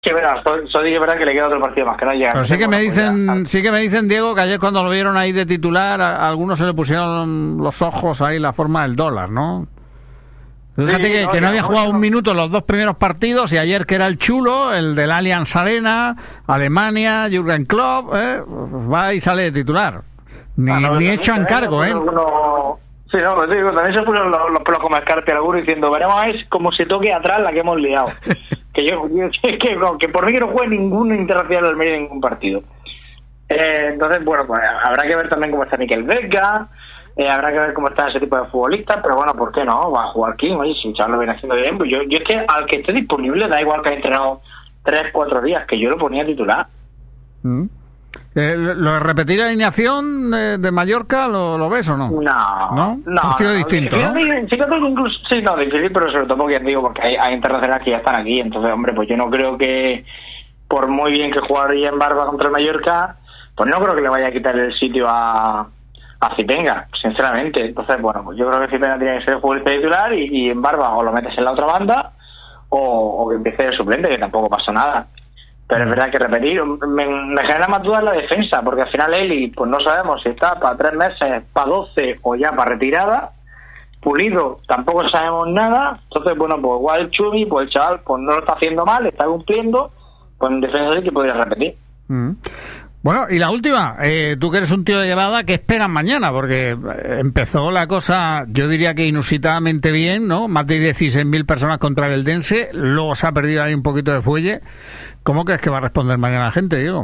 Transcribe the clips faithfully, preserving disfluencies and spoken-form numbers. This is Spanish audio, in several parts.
Sí, verdad, Sodi es verdad que le queda otro partido más, que no llega. Pero sí que me dicen, sí que me dicen, Diego, que ayer cuando lo vieron ahí de titular, a, a algunos se le pusieron los ojos ahí la forma del dólar, ¿no? Fíjate sí, que, no, que no había jugado no. un minuto en los dos primeros partidos, y ayer que era el chulo, el del Allianz Arena, Alemania, Jürgen Klopp, ¿eh? va y sale de titular. Ni, ah, no, ni hecho encargo, ¿eh? Uno... Sí, no, pues digo, también se pusieron los, los pelos como escarpia alguno diciendo, veremos a ver cómo se toque atrás la que hemos liado. que yo, yo que, que, que por mí que no juegue ningún internacional del Almería en ningún partido. Eh, entonces, bueno, pues habrá que ver también cómo está Mikel Vesga, eh, habrá que ver cómo está ese tipo de futbolistas, pero bueno, ¿por qué no? Va a jugar King, oye, si el chaval lo viene haciendo bien, pues yo, yo es que al que esté disponible, da igual que haya entrenado tres, cuatro días, que yo lo ponía titular. Mm. Eh, ¿Lo de repetir la alineación de, de Mallorca lo, lo ves o no? No, no, no. Un tío no, distinto, no, ¿no? Sí, sí, incluso, sí, no, difícil, pero sobre todo porque digo, porque hay, hay internacionales que ya están aquí, entonces, hombre, pues yo no creo que, por muy bien que jugaría en Barba contra el Mallorca, pues no creo que le vaya a quitar el sitio a, a Zipenga, sinceramente. Entonces, bueno, pues yo creo que Zipenga tiene que ser el futbolista titular y, y en Barba o lo metes en la otra banda o, o que empiece de suplente, que tampoco pasa nada. Pero es verdad que repetir, me, me genera más dudas la defensa, porque al final Eli, pues no sabemos si está para tres meses, para doce o ya para retirada. Pulido, tampoco sabemos nada. Entonces, bueno, pues igual el Chumi, pues el chaval, pues no lo está haciendo mal, está cumpliendo, pues en defensa sí que podría repetir. Mm. Bueno, y la última, eh, tú que eres un tío de llevada, ¿qué esperas mañana? Porque empezó la cosa, yo diría que inusitadamente bien, ¿no? Más de dieciséis mil personas contra el Eldense, luego se ha perdido ahí un poquito de fuelle. ¿Cómo crees que va a responder mañana la gente, Diego?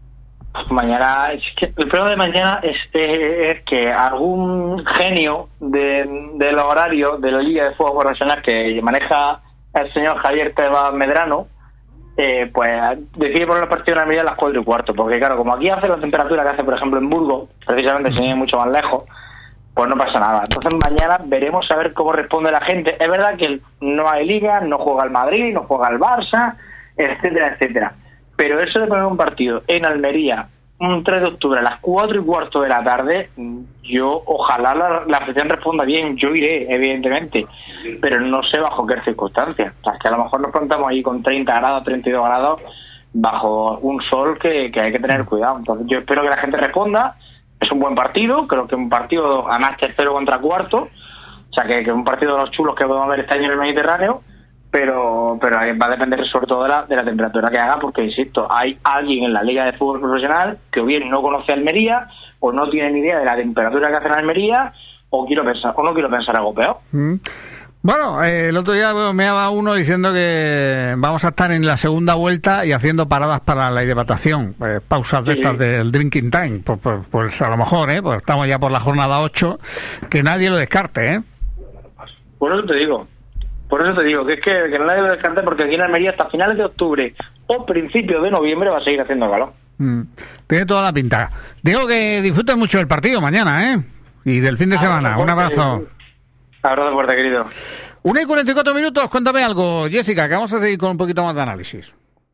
Mañana, es que el problema de mañana es, eh, es que algún genio de, del horario de la Liga de Fútbol Profesional que maneja el señor Javier Tebas Medrano, Eh, pues decide poner los partidos en Almería a las cuatro y cuarto, porque claro, como aquí hace la temperatura que hace por ejemplo en Burgos, precisamente se viene mucho más lejos, pues no pasa nada. Entonces mañana veremos a ver cómo responde la gente. Es verdad que no hay liga, no juega el Madrid, no juega el Barça, etcétera, etcétera, pero eso de poner un partido en Almería un tres de octubre a las cuatro y cuarto de la tarde, yo ojalá la, la afición responda bien, yo iré evidentemente, pero no sé bajo qué circunstancias. O sea, que a lo mejor nos plantamos ahí con treinta grados, treinta y dos grados bajo un sol que, que hay que tener cuidado. Entonces yo espero que la gente responda. Es un buen partido, creo que un partido además tercero contra cuarto, o sea que es un partido de los chulos que podemos ver este año en el Mediterráneo, pero pero va a depender sobre todo de la, de la temperatura que haga, porque insisto, hay alguien en la Liga de Fútbol Profesional que o bien no conoce Almería o no tiene ni idea de la temperatura que hace en Almería, o quiero pensar o no quiero pensar algo peor. Mm. Bueno, eh, el otro día me daba uno diciendo que vamos a estar en la segunda vuelta y haciendo paradas para la hidratación, eh, pausas de sí. estas del drinking time, pues, pues, pues a lo mejor, eh, pues estamos ya por la jornada ocho, que nadie lo descarte, ¿eh? Por eso te digo. Por eso te digo, que es que, que no nadie lo descarte, porque aquí en Almería hasta finales de octubre o principios de noviembre va a seguir haciendo calor. Mm, tiene toda la pinta. Digo que disfruten mucho del partido mañana, ¿eh? Y del fin de semana. Un abrazo. Abrazo fuerte, querido. Una y cuarenta y cuatro minutos, cuéntame algo, Jessica, que vamos a seguir con un poquito más de análisis.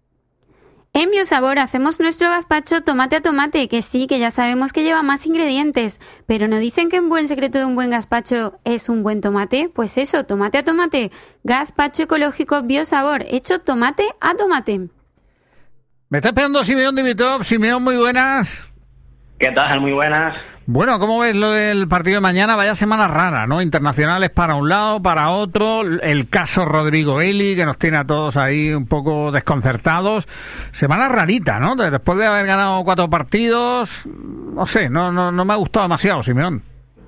En Biosabor hacemos nuestro gazpacho tomate a tomate, que sí, que ya sabemos que lleva más ingredientes, pero ¿no dicen que un buen secreto de un buen gazpacho es un buen tomate? Pues eso, tomate a tomate, gazpacho ecológico Biosabor, hecho tomate a tomate. Me está esperando Simeón Dimitrov. Simeón, muy buenas. ¿Qué tal? Muy buenas. Bueno, ¿cómo ves lo del partido de mañana? Vaya semana rara, ¿no? Internacionales para un lado, para otro. El caso Rodrigo Eli, que nos tiene a todos ahí un poco desconcertados. Semana rarita, ¿no? Después de haber ganado cuatro partidos, no sé, no no, no me ha gustado demasiado, Simeón.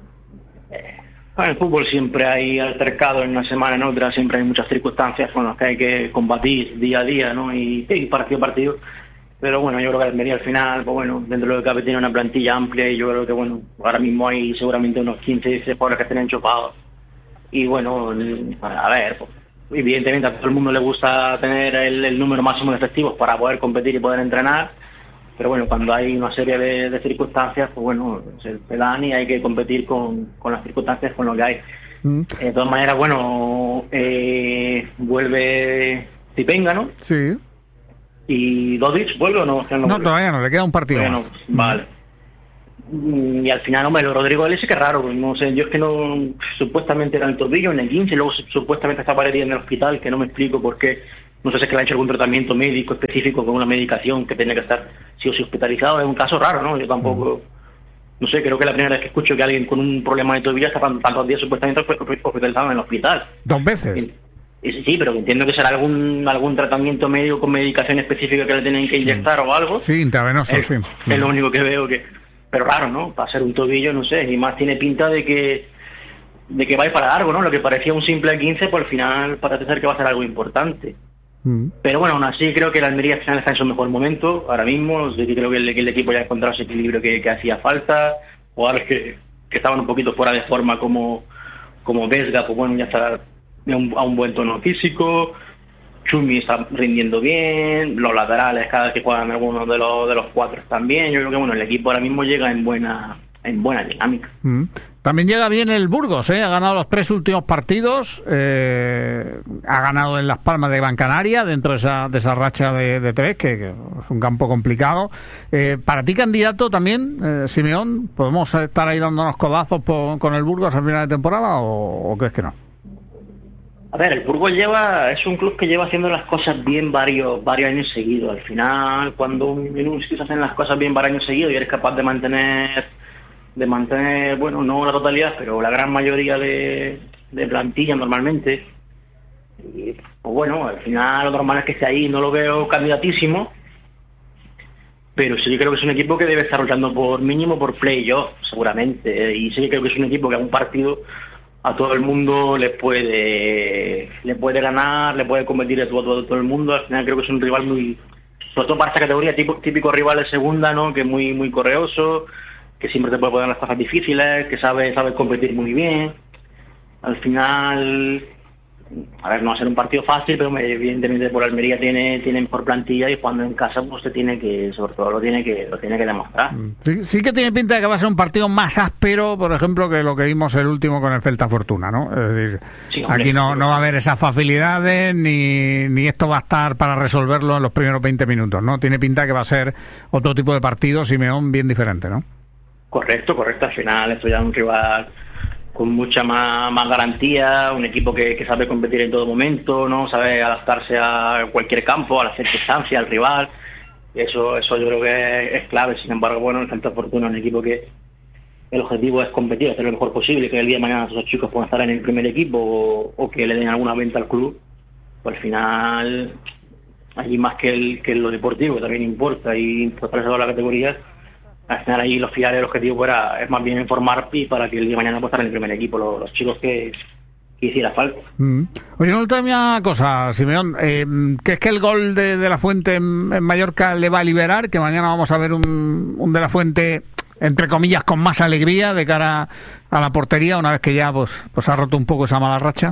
En el fútbol siempre hay altercado en una semana, en otra, siempre hay muchas circunstancias con las que hay que combatir día a día, ¿no? Y, y partido a partido. Pero bueno, yo creo que Almería al final, pues bueno, dentro de lo que cabe tiene una plantilla amplia y yo creo que bueno, ahora mismo hay seguramente unos quince, dieciséis jugadores que estén enchufados. Y bueno, a ver, pues, evidentemente a todo el mundo le gusta tener el, el número máximo de efectivos para poder competir y poder entrenar, pero bueno, cuando hay una serie de, de circunstancias, pues bueno, se dan y hay que competir con, con las circunstancias, con lo que hay. Mm. De todas maneras, bueno, eh, vuelve Zipenga, ¿no? Sí. ¿Y Dodic vuelve o no? No, no, todavía no, le queda un partido bueno, más. Vale. Mm. Y al final, hombre, lo Rodrigo Eli sí que es raro, no sé, yo es que no, supuestamente era el tobillo, en el quince, luego supuestamente está pared en el hospital, que no me explico por qué no sé si es que le ha hecho algún tratamiento médico específico con una medicación que tiene que estar sí o sí hospitalizado. Es un caso raro, ¿no? Yo tampoco, no sé, creo que es la primera vez que escucho que alguien con un problema de tobillo está tantos días supuestamente hospitalizado en el hospital. ¿Dos veces? Y, y, sí, pero entiendo que será algún algún tratamiento médico con medicación específica que le tienen que inyectar o algo. Sí, intravenoso, es, sí. Es lo único que veo que... Pero raro, ¿no? Para ser un tobillo, no sé, y más tiene pinta de que de que va a ir para largo, ¿no? Lo que parecía un simple quince, pues al final parece ser que va a ser algo importante. Mm. Pero bueno, aún así creo que la Almería al final está en su mejor momento, ahora mismo. Yo creo que el, que el equipo ya ha encontrado ese equilibrio que, que hacía falta. Jugadores que, que estaban un poquito fuera de forma como, como Vesga, pues bueno, ya está a un, a un buen tono físico. Chumi está rindiendo bien, los laterales cada vez que juegan algunos de los de los cuatro están bien. Yo creo que bueno, el equipo ahora mismo llega en buena en buena dinámica. Mm. También llega bien el Burgos, ¿eh? Ha ganado los tres últimos partidos, eh, ha ganado en Las Palmas de Gran Canaria, dentro de esa, de esa racha de, de tres, que, que es un campo complicado. Eh, para ti, candidato también, eh, Simeón, ¿podemos estar ahí dándonos codazos por, con el Burgos al final de temporada o, o crees que no? A ver, el Burgos lleva, es un club que lleva haciendo las cosas bien varios varios años seguidos. Al final, cuando en un sitio se hacen las cosas bien varios años seguidos y eres capaz de mantener, de mantener, bueno, no la totalidad, pero la gran mayoría de, de plantilla normalmente, y, pues bueno, al final lo normal es que esté ahí. No lo veo candidatísimo, pero sí creo que es un equipo que debe estar luchando por mínimo por playoff, seguramente, y sí creo que es un equipo que a un partido a todo el mundo le puede le puede ganar, le puede competir a todo, todo, todo el mundo. Al final creo que es un rival muy, sobre todo para esta categoría, tipo, típico rival de segunda, ¿no? Que es muy muy correoso, que siempre te puede poner las cosas difíciles, que sabe sabe competir muy bien. Al final, a ver, no va a ser un partido fácil, pero evidentemente por Almería tiene tiene mejor plantilla, y cuando en casa pues se tiene que, sobre todo lo tiene que lo tiene que demostrar. Sí, sí que tiene pinta de que va a ser un partido más áspero, por ejemplo, que lo que vimos el último con el Celta Fortuna, ¿no? Es decir, sí, hombre, aquí no no va a haber esas facilidades, ni ni esto va a estar para resolverlo en los primeros veinte minutos, ¿no? Tiene pinta que va a ser otro tipo de partido, Simeón, bien diferente, ¿no? Correcto, correcto. Al final esto ya es un rival con mucha más, más garantía, un equipo que, que sabe competir en todo momento, no sabe adaptarse a cualquier campo, a la circunstancia, al rival. Eso eso yo creo que es, es clave. Sin embargo, bueno, el Santa Fortuna es un equipo que el objetivo es competir, hacer lo mejor posible, que el día de mañana esos chicos puedan estar en el primer equipo o, o que le den alguna venta al club. Pues al final, allí más que, el, que lo deportivo, que también importa, y pues para eso la categoría, al final ahí los finales, el objetivo era, es más bien informar y para que el día de mañana puedan estar en el primer equipo los, los chicos que, que hiciera falta. Mm. Oye, una última cosa, Simeón, eh, ¿crees que el gol de, de La Fuente en, en Mallorca le va a liberar? Que mañana vamos a ver un, un de La Fuente, entre comillas, con más alegría de cara a la portería, una vez que ya pues, pues ha roto un poco esa mala racha.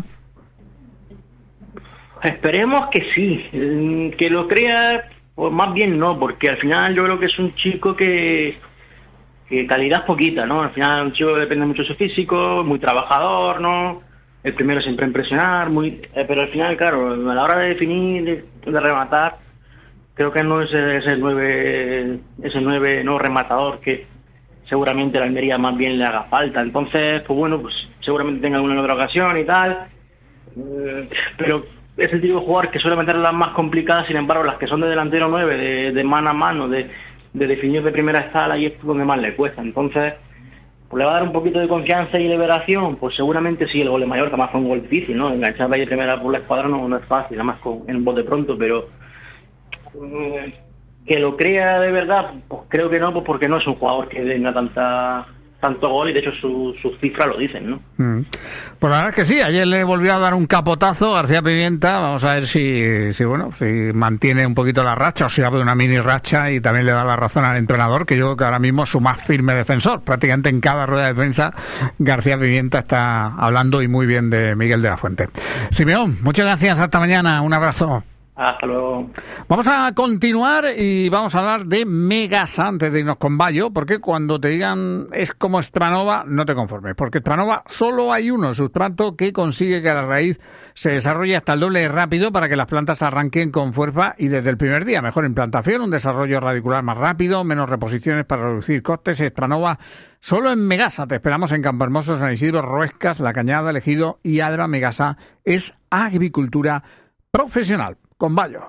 Esperemos que sí, que lo crea. Pues más bien no, porque al final yo creo que es un chico que, que calidad poquita, ¿no? Al final un chico que depende mucho de su físico, muy trabajador, ¿no? El primero siempre impresionar, muy, eh, pero al final, claro, a la hora de definir, de, de rematar, creo que no es ese nueve, ese nueve no rematador que seguramente la Almería más bien le haga falta. Entonces, pues bueno, pues seguramente tenga alguna otra ocasión y tal, eh, pero es el tipo de jugador que suele meter las más complicadas. Sin embargo, las que son de delantero nueve, de, de mano a mano, de, de definir de primera escala, y es donde más le cuesta. Entonces, pues le va a dar un poquito de confianza y liberación. Pues seguramente sí, el gol de Mallorca más fue un gol difícil, ¿no? Enganchar ahí de primera por la escuadra no, no es fácil, además con, en un bote pronto, pero eh, que lo crea de verdad, pues creo que no, pues porque no es un jugador que tenga tanta tanto gol, y de hecho sus su cifras lo dicen, ¿no? Mm. Pues la verdad es que sí, ayer le volvió a dar un capotazo García Pimienta. Vamos a ver si, si bueno, si mantiene un poquito la racha o si abre una mini racha y también le da la razón al entrenador, que yo creo que ahora mismo es su más firme defensor. Prácticamente en cada rueda de prensa García Pimienta está hablando, y muy bien, de Miguel de la Fuente. Simeón, muchas gracias, hasta mañana, un abrazo. Hasta luego. Vamos a continuar y vamos a hablar de Megasa antes de irnos con Bayo, porque cuando te digan es como Stranova, no te conformes, porque Stranova solo hay uno, sustrato que consigue que la raíz se desarrolle hasta el doble de rápido para que las plantas arranquen con fuerza y desde el primer día. Mejor implantación, un desarrollo radicular más rápido, menos reposiciones para reducir costes. Stranova solo en Megasa. Te esperamos en Campo Hermoso, San Isidro, Ruescas, La Cañada, El Ejido y Adra. Megasa es agricultura profesional. con Bayo.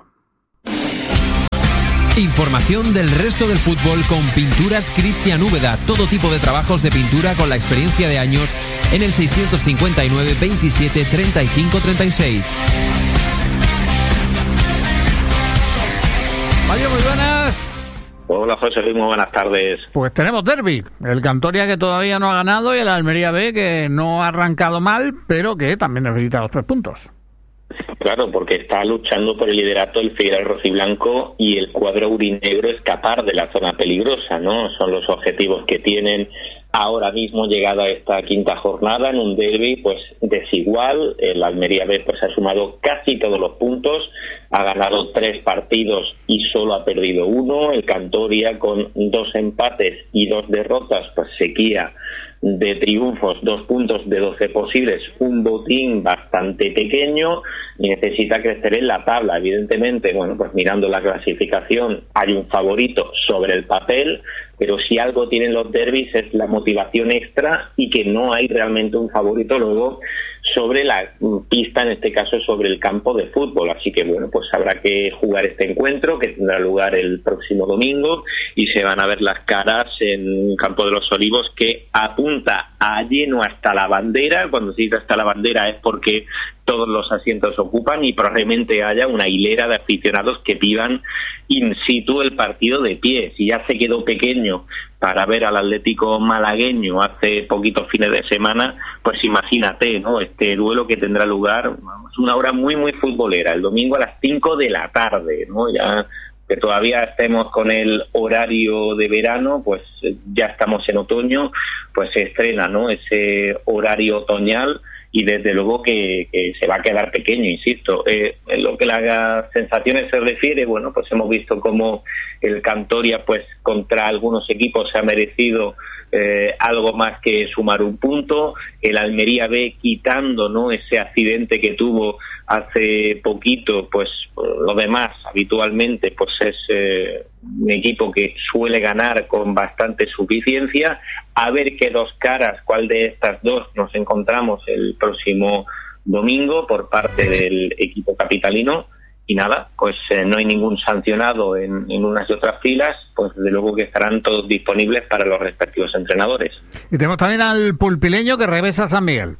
Información del resto del fútbol con Pinturas Cristian Úbeda. Todo tipo de trabajos de pintura con la experiencia de años en el seiscientos cincuenta y nueve veintisiete treinta y cinco treinta y seis. Bayo, muy buenas. Hola José Luis, muy buenas tardes. Pues tenemos derbi, el Cantoria que todavía no ha ganado y el Almería B que no ha arrancado mal, pero que también necesita los tres puntos. Claro, porque está luchando por el liderato el Figueras rojiblanco y el cuadro aurinegro escapar de la zona peligrosa, ¿no? Son los objetivos que tienen ahora mismo llegado a esta quinta jornada en un derbi pues desigual. El Almería B pues ha sumado casi todos los puntos, ha ganado tres partidos y solo ha perdido uno. El Cantoria con dos empates y dos derrotas, pues sequía de triunfos, dos puntos de doce posibles, un botín bastante pequeño y necesita crecer en la tabla. Evidentemente, bueno, pues mirando la clasificación hay un favorito sobre el papel, pero si algo tienen los derbis es la motivación extra y que no hay realmente un favorito luego sobre la pista, en este caso sobre el campo de fútbol. Así que bueno, pues habrá que jugar este encuentro que tendrá lugar el próximo domingo y se van a ver las caras en Campo de los Olivos, que apunta a lleno hasta la bandera. Cuando se dice hasta la bandera es porque todos los asientos ocupan y probablemente haya una hilera de aficionados que pidan in situ el partido de pie. Si ya se quedó pequeño para ver al Atlético malagueño hace poquitos fines de semana, pues imagínate, ¿no? Este duelo que tendrá lugar, es una hora muy muy futbolera, el domingo a las cinco de la tarde, ¿no? Ya que todavía estemos con el horario de verano, pues ya estamos en otoño, pues se estrena, ¿no? Ese horario otoñal y desde luego que, que se va a quedar pequeño, insisto. Eh, en lo que las sensaciones se refiere, bueno, pues hemos visto cómo el Cantoria, pues contra algunos equipos se ha merecido eh, algo más que sumar un punto. El Almería B, quitando, ¿no?, ese accidente que tuvo hace poquito, pues lo demás habitualmente pues es eh, un equipo que suele ganar con bastante suficiencia. A ver qué dos caras, cuál de estas dos nos encontramos el próximo domingo por parte del equipo capitalino. Y nada, pues eh, no hay ningún sancionado en, en unas y otras filas, pues desde luego que estarán todos disponibles para los respectivos entrenadores. Y tenemos también al pulpileño que regresa a San Miguel.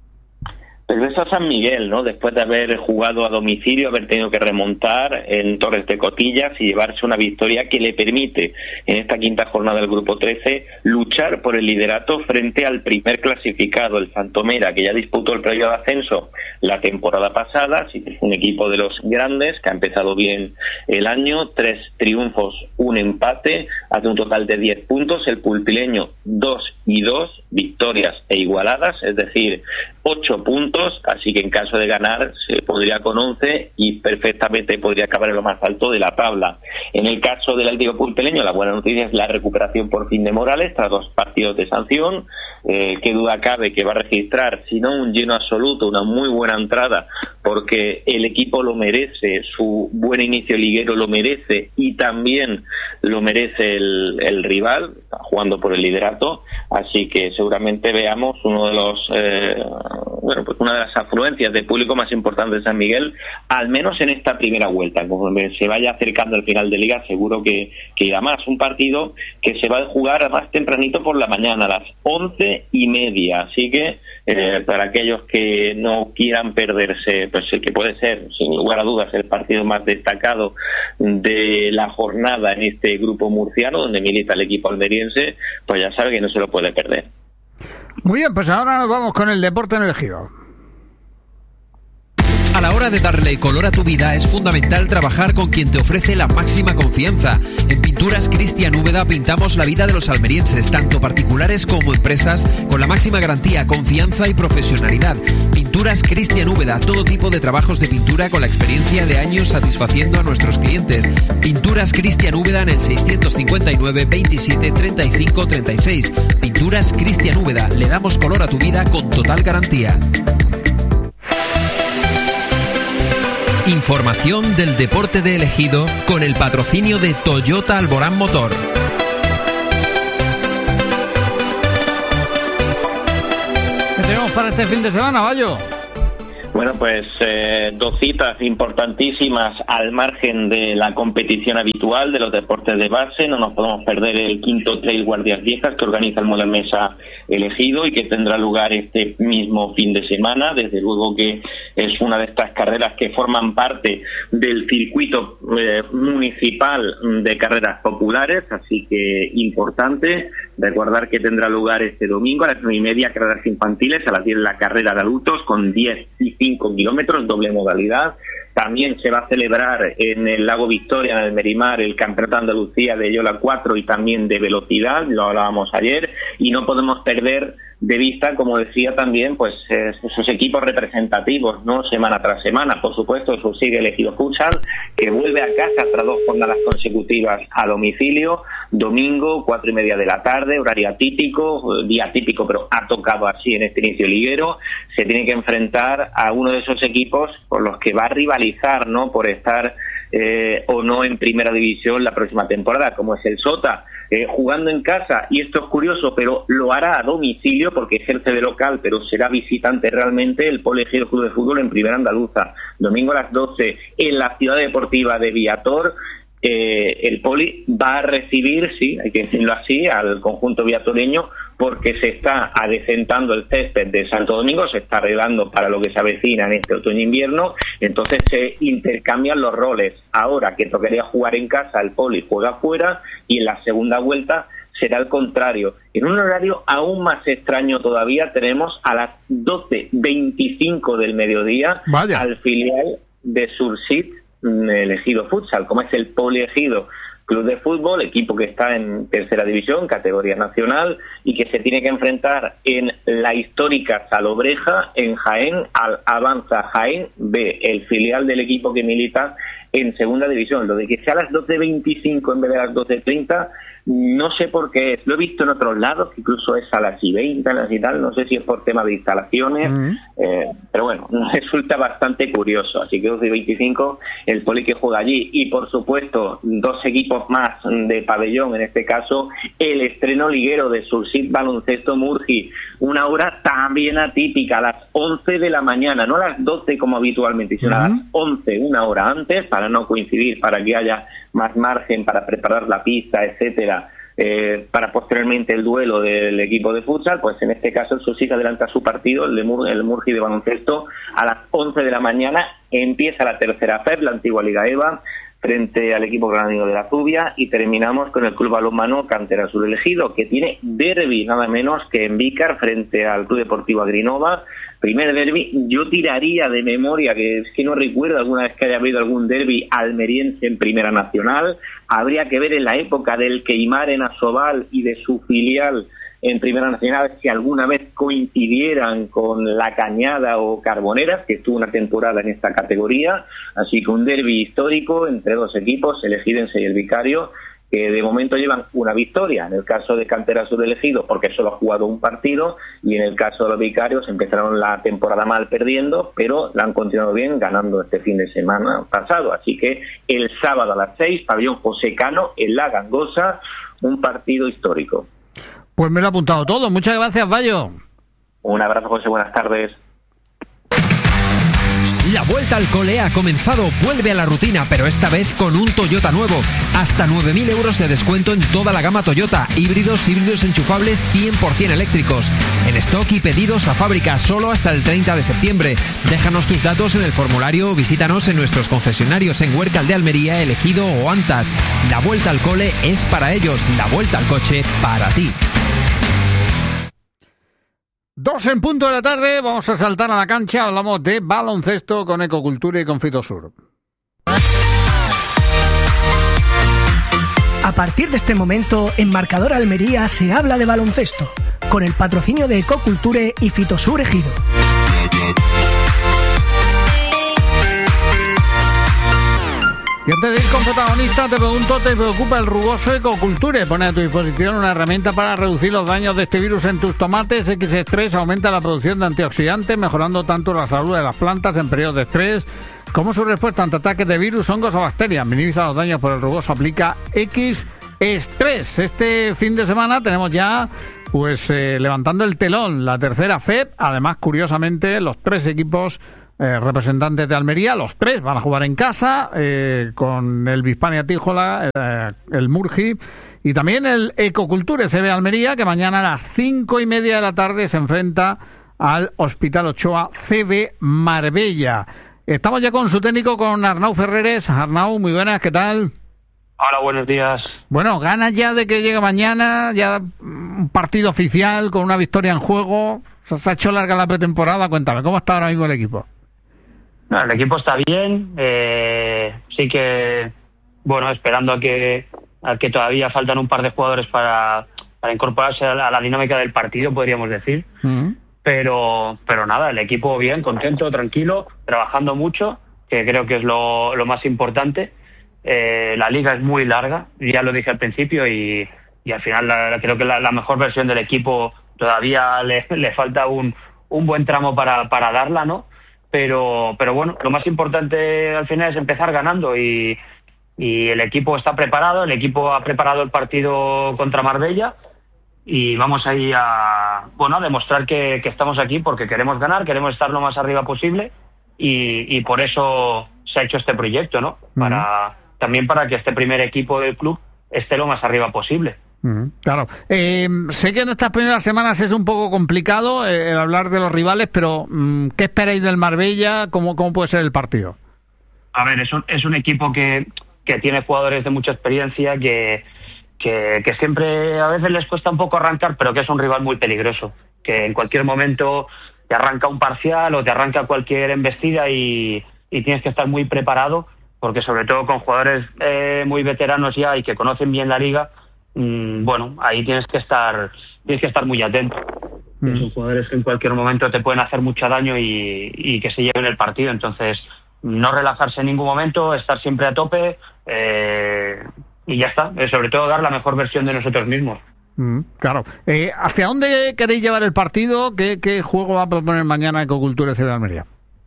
Regresa a San Miguel, ¿no? Después de haber jugado a domicilio, haber tenido que remontar en Torres de Cotillas y llevarse una victoria que le permite, en esta quinta jornada del Grupo trece, luchar por el liderato frente al primer clasificado, el Santomera, que ya disputó el previo de ascenso la temporada pasada. Sí, es un equipo de los grandes que ha empezado bien el año, tres triunfos, un empate, hace un total de diez puntos. El pulpileño, dos y dos, victorias e igualadas, es decir, ocho puntos, así que en caso de ganar se podría con once y perfectamente podría acabar en lo más alto de la tabla. En el caso del Atlético pulpileño, la buena noticia es la recuperación por fin de Morales tras dos partidos de sanción. Eh, qué duda cabe que va a registrar, si no un lleno absoluto, una muy buena entrada, porque el equipo lo merece, su buen inicio liguero lo merece y también lo merece el, el rival, jugando por el liderato, así que seguramente veamos uno de los eh, bueno, pues una de las afluencias de público más importantes de San Miguel, al menos en esta primera vuelta. Conforme se vaya acercando al final de liga, seguro que, que irá más. Un partido que se va a jugar más tempranito por la mañana, a las once y media, así que eh, para aquellos que no quieran perderse, pues el que puede ser, sin lugar a dudas, el partido más destacado de la jornada en este grupo murciano, donde milita el equipo almeriense, pues ya sabe que no se lo puede perder. Muy bien, pues ahora nos vamos con el deporte en el Ejido. A la hora de darle color a tu vida es fundamental trabajar con quien te ofrece la máxima confianza. En Pinturas Cristian Úbeda pintamos la vida de los almerienses, tanto particulares como empresas, con la máxima garantía, confianza y profesionalidad. Pinturas Cristian Úbeda, todo tipo de trabajos de pintura con la experiencia de años satisfaciendo a nuestros clientes. Pinturas Cristian Úbeda en el seiscientos cincuenta y nueve veintisiete treinta y cinco treinta y seis. Pinturas Cristian Úbeda, le damos color a tu vida con total garantía. Información del deporte de El Ejido con el patrocinio de Toyota Alborán Motor. ¿Qué tenemos para este fin de semana, Bayo? Bueno, pues eh, dos citas importantísimas al margen de la competición habitual de los deportes de base. No nos podemos perder el quinto Trail Guardias Viejas que organiza el Mola Mesa Elegido y que tendrá lugar este mismo fin de semana. Desde luego que es una de estas carreras que forman parte del circuito eh, municipal de carreras populares, así que importante. Recordar que tendrá lugar este domingo a las nueve y media carreras infantiles, a las diez la carrera de adultos con diez y cinco kilómetros, doble modalidad. También se va a celebrar en el Lago Victoria, en el Merimar, el Campeonato de Andalucía de Yola cuatro y también de velocidad, lo hablábamos ayer, y no podemos perder de vista, como decía también, pues esos equipos representativos, ¿no? Semana tras semana. Por supuesto, eso sigue Elegido Futsal, que vuelve a casa tras dos jornadas consecutivas a domicilio, domingo, cuatro y media de la tarde, horario atípico, día típico, pero ha tocado así en este inicio liguero. Se tiene que enfrentar a uno de esos equipos por los que va a rivalizar, ¿no? Por estar eh, o no en primera división la próxima temporada, como es el Sota. Eh, jugando en casa, y esto es curioso, pero lo hará a domicilio porque ejerce de local, pero será visitante realmente el Poli Ejido Club de Fútbol en Primera Andaluza. Domingo a las doce en la Ciudad Deportiva de Viator. Eh, el Poli va a recibir, sí, hay que decirlo así, al conjunto viatoreño porque se está adecentando el césped de Santo Domingo, se está arreglando para lo que se avecina en este otoño-invierno, entonces se intercambian los roles. Ahora que tocaría jugar en casa, el Poli juega fuera y en la segunda vuelta será el contrario. En un horario aún más extraño todavía tenemos a las doce veinticinco del mediodía Vaya. al filial de Sursit Elegido Futsal, como es el Poli Ejido Club de Fútbol, equipo que está en tercera división, categoría nacional, y que se tiene que enfrentar en la histórica Salobreja, en Jaén, al Avanza Jaén B, el filial del equipo que milita en segunda división. Lo de que sea a las doce veinticinco en vez de a las doce treinta, no sé por qué es. Lo he visto en otros lados, que incluso es a las y veinte, a las y tal, no sé si es por tema de instalaciones, uh-huh. eh, pero bueno, resulta bastante curioso. Así que doce y veinticinco, el Poli que juega allí, y por supuesto, dos equipos más de pabellón, en este caso, el estreno liguero de Sursit Baloncesto Murgi, una hora también atípica, a las once de la mañana, no a las doce como habitualmente, sino uh-huh. a las once, una hora antes, para no coincidir, para que haya más margen para preparar la pista, etcétera, eh, para posteriormente el duelo del equipo de futsal. Pues en este caso el Sursit adelanta su partido, el de Mur- el Murgi de baloncesto, a las once de la mañana. Empieza la tercera F E P, la antigua Liga EVA, frente al equipo granadino de la Zubia, y terminamos con el Club Balonmano Cantera Sur Elegido, que tiene derbi nada menos que en Vícar frente al Club Deportivo Agrinova. Primer derbi, yo tiraría de memoria, que es que no recuerdo alguna vez que haya habido algún derbi almeriense en Primera Nacional. Habría que ver en la época del Queimar en Asobal y de su filial en Primera Nacional si alguna vez coincidieran con La Cañada o Carboneras, que estuvo una temporada en esta categoría. Así que un derbi histórico entre dos equipos, el Ejidense y el Vicario, que de momento llevan una victoria. En el caso de Cantera Sur Elegido, porque solo ha jugado un partido, y en el caso de los Vicarios empezaron la temporada mal perdiendo, pero la han continuado bien ganando este fin de semana pasado. Así que el sábado a las seis, pabellón José Cano, en La Gangosa, un partido histórico. Pues me lo he apuntado todo. Muchas gracias, Bayo. Un abrazo, José. Buenas tardes. La vuelta al cole ha comenzado. Vuelve a la rutina, pero esta vez con un Toyota nuevo. Hasta nueve mil euros de descuento en toda la gama Toyota. Híbridos, híbridos enchufables cien por ciento eléctricos. En stock y pedidos a fábrica solo hasta el treinta de septiembre. Déjanos tus datos en el formulario o visítanos en nuestros concesionarios en Huércal de Almería, Elegido o Antas. La vuelta al cole es para ellos. La vuelta al coche para ti. Dos en punto de la tarde, vamos a saltar a la cancha, hablamos de baloncesto con Ecocultura y con Fitosur. A partir de este momento, en Marcador Almería se habla de baloncesto, con el patrocinio de Ecoculture y Fitosur Ejido. Y antes de ir con protagonista, te pregunto, ¿te preocupa el rugoso Ecoculture? Pone a tu disposición una herramienta para reducir los daños de este virus en tus tomates. equis tres aumenta la producción de antioxidantes, mejorando tanto la salud de las plantas en periodos de estrés como su respuesta ante ataques de virus, hongos o bacterias. Minimiza los daños por el rugoso, aplica equis tres. Este fin de semana tenemos ya, pues, eh, levantando el telón, la tercera F E P. Además, curiosamente, los tres equipos eh, representantes de Almería, los tres van a jugar en casa, eh, con el Bispania Tíjola, eh, el Murgi, y también el Ecoculture C B Almería, que mañana a las cinco y media de la tarde se enfrenta al Hospital Ochoa C B Marbella. Estamos ya con su técnico, con Arnau Ferreres. Arnau, muy buenas, ¿qué tal? Hola, buenos días. Bueno, ganas ya de que llegue mañana, ya un partido oficial con una victoria en juego. Se ha hecho larga la pretemporada. Cuéntame, ¿cómo está ahora mismo el equipo? No, el equipo está bien. Eh, sí que, bueno, esperando a que, a que todavía faltan un par de jugadores para, para incorporarse a la, a la dinámica del partido, podríamos decir. Uh-huh. Pero, pero nada, el equipo bien, contento, tranquilo, trabajando mucho, que creo que es lo, lo más importante. Eh, la liga es muy larga, ya lo dije al principio, y, y al final la, creo que la, la mejor versión del equipo todavía le, le falta un, un buen tramo para, para darla, ¿no? Pero, pero bueno, lo más importante al final es empezar ganando, y, y el equipo está preparado, el equipo ha preparado el partido contra Marbella, y vamos ahí a, bueno, a demostrar que, que estamos aquí porque queremos ganar, queremos estar lo más arriba posible, y, y por eso se ha hecho este proyecto, ¿no? Uh-huh. Para, también para que este primer equipo del club esté lo más arriba posible. Uh-huh. Claro. Eh, sé que en estas primeras semanas es un poco complicado eh, el hablar de los rivales, pero um, ¿qué esperáis del Marbella? ¿Cómo, cómo puede ser el partido? A ver, es un, es un equipo que, que tiene jugadores de mucha experiencia, que Que, que siempre a veces les cuesta un poco arrancar, pero que es un rival muy peligroso, que en cualquier momento te arranca un parcial o te arranca cualquier embestida, y, y tienes que estar muy preparado, porque sobre todo con jugadores eh, muy veteranos ya y que conocen bien la liga, mmm, bueno, ahí tienes que estar tienes que estar muy atento. Mm. Son jugadores que en cualquier momento te pueden hacer mucho daño y, y que se lleven el partido, entonces no relajarse en ningún momento, estar siempre a tope, eh, y ya está, eh, sobre todo dar la mejor versión de nosotros mismos. Mm, claro. Eh, ¿Hacia dónde queréis llevar el partido? ¿Qué, qué juego va a proponer mañana Ecoculture C B Almería?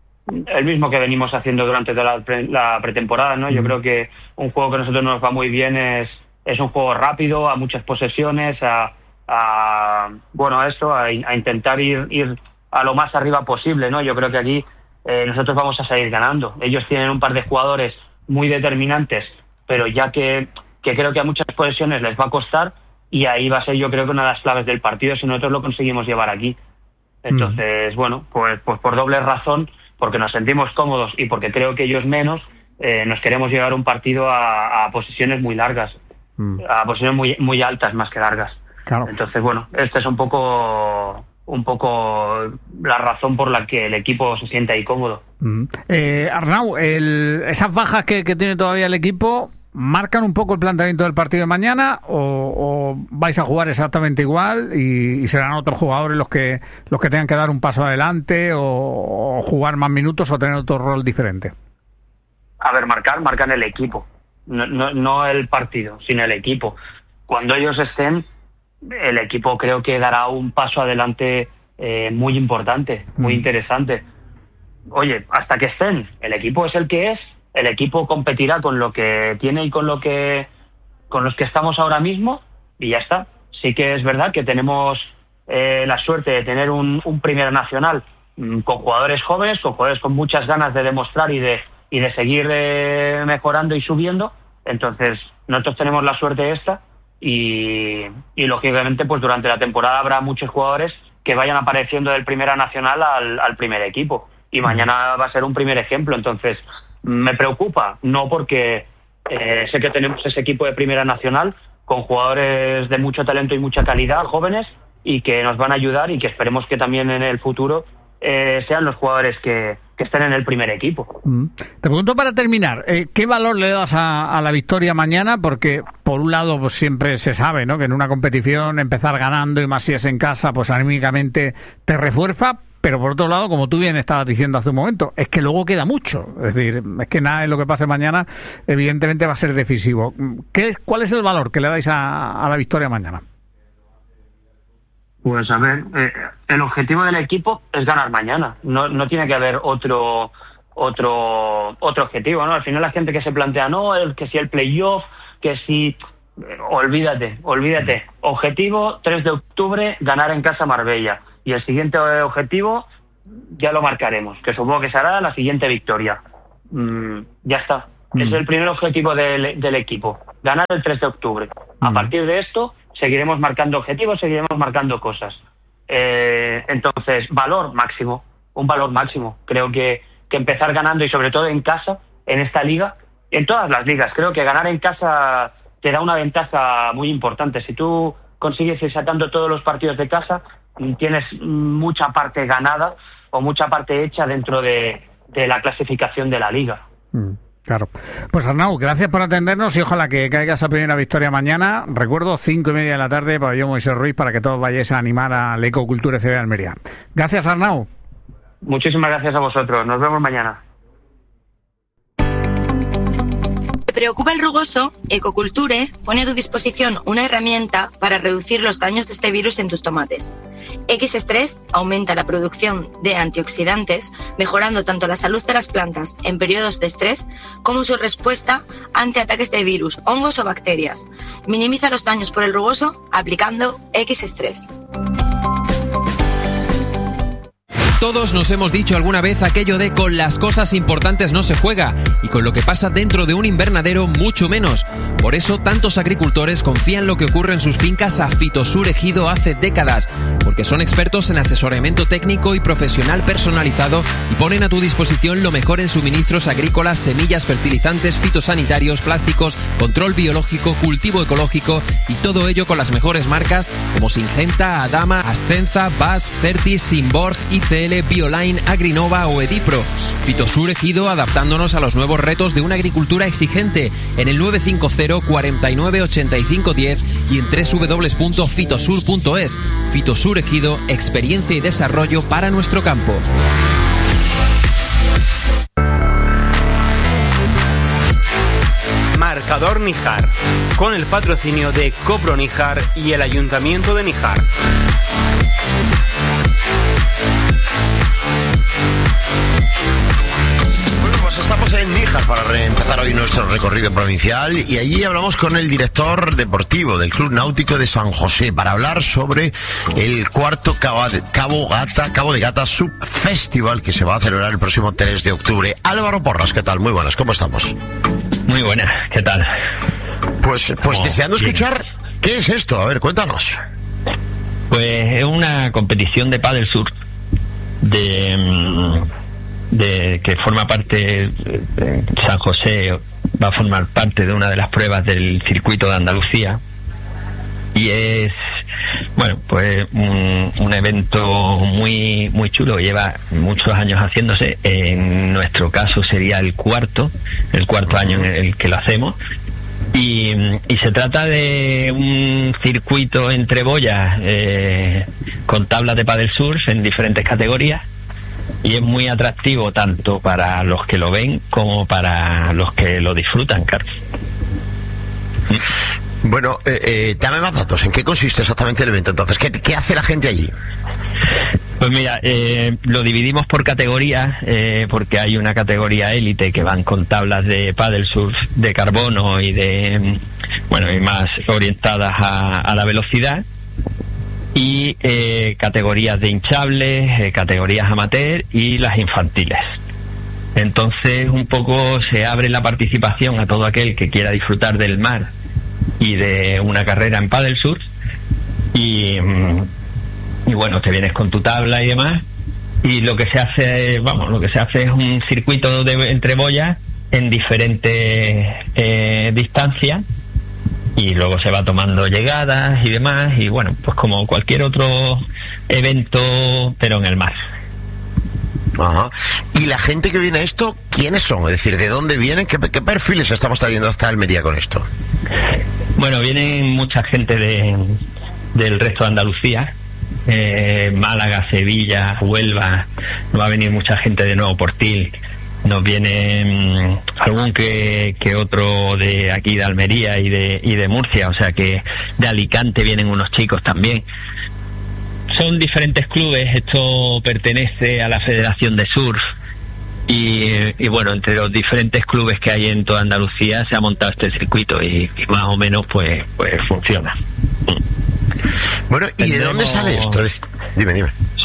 El mismo que venimos haciendo durante toda la, pre, la pretemporada, ¿no? Mm. Yo creo que un juego que a nosotros nos va muy bien es, es un juego rápido, a muchas posesiones, a, a bueno, a eso, a, a intentar ir, ir a lo más arriba posible, ¿no? Yo creo que aquí eh, nosotros vamos a salir ganando. Ellos tienen un par de jugadores muy determinantes, pero ya que que creo que a muchas posesiones les va a costar, y ahí va a ser, yo creo, que una de las claves del partido si nosotros lo conseguimos llevar aquí. Entonces, mm. bueno, pues, pues por doble razón, porque nos sentimos cómodos y porque creo que ellos menos, eh, nos queremos llevar un partido a, a posiciones muy largas, mm. a posiciones muy muy altas más que largas. Claro. Entonces, bueno, esta es un poco un poco la razón por la que el equipo se siente ahí cómodo. Mm. Eh, Arnau, el, esas bajas que, que tiene todavía el equipo, ¿marcan un poco el planteamiento del partido de mañana o, o vais a jugar exactamente igual y, y serán otros jugadores los que los que tengan que dar un paso adelante o, o jugar más minutos o tener otro rol diferente? A ver, marcar, marcan el equipo, no, no, no el partido, sino el equipo. Cuando ellos estén, el equipo creo que dará un paso adelante eh, muy importante, muy mm. interesante. Oye, hasta que estén, el equipo es el que es. El equipo competirá con lo que tiene y con lo que con los que estamos ahora mismo, y ya está. Sí que es verdad que tenemos eh, la suerte de tener un, un Primera Nacional mmm, con jugadores jóvenes, con jugadores con muchas ganas de demostrar y de y de seguir eh, mejorando y subiendo. Entonces nosotros tenemos la suerte esta, y, y lógicamente pues durante la temporada habrá muchos jugadores que vayan apareciendo del Primera Nacional al, al primer equipo, y mañana va a ser un primer ejemplo. Entonces me preocupa, no, porque eh, sé que tenemos ese equipo de Primera Nacional con jugadores de mucho talento y mucha calidad, jóvenes, y que nos van a ayudar, y que esperemos que también en el futuro eh, sean los jugadores que, que estén en el primer equipo. Mm. Te pregunto para terminar, eh, ¿qué valor le das a, a la victoria mañana? Porque por un lado pues siempre se sabe, ¿no?, que en una competición empezar ganando, y más si es en casa, pues anímicamente te refuerza. Pero por otro lado, como tú bien estabas diciendo hace un momento, es que luego queda mucho. Es decir, es que nada de lo que pase mañana evidentemente va a ser decisivo. ¿Qué es, ¿Cuál es el valor que le dais a, a la victoria mañana? Pues a ver, eh, el objetivo del equipo es ganar mañana. No, no tiene que haber otro otro otro objetivo, ¿no? Al final la gente que se plantea, no, el, que si el playoff, que si... Olvídate, olvídate. Objetivo, tres de octubre, ganar en casa Marbella. Y el siguiente objetivo, ya lo marcaremos, que supongo que será la siguiente victoria. Mm, ya está. Mm. Es el primer objetivo del, del equipo, ganar el tres de octubre. Mm. A partir de esto seguiremos marcando objetivos, seguiremos marcando cosas. Eh, entonces, valor máximo, un valor máximo. Creo que, que empezar ganando, y sobre todo en casa, en esta liga, en todas las ligas, creo que ganar en casa te da una ventaja muy importante. Si tú consigues ir sacando todos los partidos de casa, tienes mucha parte ganada o mucha parte hecha dentro de, de la clasificación de la liga. Mm, claro. Pues Arnau, gracias por atendernos y ojalá que caiga esa primera victoria mañana. Recuerdo, cinco y media de la tarde, pabellón Moisés Ruiz, para que todos vayáis a animar a la Ecocultura C B de Almería. Gracias, Arnau. Muchísimas gracias a vosotros. Nos vemos mañana. ¿Te preocupa el rugoso? Ecoculture pone a tu disposición una herramienta para reducir los daños de este virus en tus tomates. X-Stress aumenta la producción de antioxidantes, mejorando tanto la salud de las plantas en periodos de estrés como su respuesta ante ataques de virus, hongos o bacterias. Minimiza los daños por el rugoso aplicando X-Stress. Todos nos hemos dicho alguna vez aquello de con las cosas importantes no se juega, y con lo que pasa dentro de un invernadero mucho menos. Por eso tantos agricultores confían lo que ocurre en sus fincas a Fitosur Ejido hace décadas, porque son expertos en asesoramiento técnico y profesional personalizado y ponen a tu disposición lo mejor en suministros agrícolas, semillas, fertilizantes, fitosanitarios, plásticos, control biológico, cultivo ecológico, y todo ello con las mejores marcas como Syngenta, Adama, Ascenza, Bass, Certis, Simborg, I C L, Bioline, Agrinova o Edipro. Fitosur Ejido, adaptándonos a los nuevos retos de una agricultura exigente, en el nueve cinco cero, cuarenta y nueve, ochenta y cinco diez y en doble u doble u doble u punto fitosur punto es. Fitosur Ejido, experiencia y desarrollo para nuestro campo. Marcador Níjar, con el patrocinio de Copro Níjar y el Ayuntamiento de Níjar. Estamos en Níjar para empezar hoy nuestro recorrido provincial, y allí hablamos con el director deportivo del Club Náutico de San José para hablar sobre el cuarto Cabo de, Cabo Gata, Cabo de Gata Sub Festival, que se va a celebrar el próximo tres de octubre. Álvaro Porras, ¿qué tal? Muy buenas, ¿cómo estamos? Muy buenas, ¿qué tal? Pues, pues oh, deseando bien. escuchar, ¿qué es esto? A ver, cuéntanos. Pues es una competición de pádel surf de... de que forma parte de San José, va a formar parte de una de las pruebas del circuito de Andalucía, y es bueno pues un, un evento muy muy chulo. Lleva muchos años haciéndose. En nuestro caso sería el cuarto el cuarto año en el que lo hacemos, y, y se trata de un circuito entre boyas eh, con tablas de pádel surf en diferentes categorías. Y es muy atractivo tanto para los que lo ven como para los que lo disfrutan, Carlos. Bueno, eh, eh, dame más datos. ¿En qué consiste exactamente el evento? Entonces, ¿qué, qué hace la gente allí? Pues mira, eh, lo dividimos por categorías, eh, porque hay una categoría élite que van con tablas de paddle surf de carbono y de, bueno, y más orientadas a, a la velocidad. Y eh, categorías de hinchables, eh, categorías amateur y las infantiles. Entonces un poco se abre la participación a todo aquel que quiera disfrutar del mar y de una carrera en paddle surf, y, y bueno, te vienes con tu tabla y demás, y lo que se hace, vamos, lo que se hace es un circuito de entre boyas en diferentes eh, distancias, y luego se va tomando llegadas y demás, y bueno, pues como cualquier otro evento, pero en el mar. Ajá. Y la gente que viene a esto, ¿quiénes son? Es decir, ¿de dónde vienen? ¿Qué, qué perfiles estamos trayendo hasta Almería con esto? Bueno, vienen mucha gente de, del resto de Andalucía, eh, Málaga, Sevilla, Huelva, va a venir mucha gente de Nuevo Portil. Nos viene um, algún que, que otro de aquí de Almería y de, y de Murcia, o sea que de Alicante vienen unos chicos también. Son diferentes clubes, esto pertenece a la Federación de Surf, y, y bueno, entre los diferentes clubes que hay en toda Andalucía se ha montado este circuito, y, y más o menos pues, pues funciona. Bueno, ¿y Tenemos... de dónde sale esto? Dime, dime.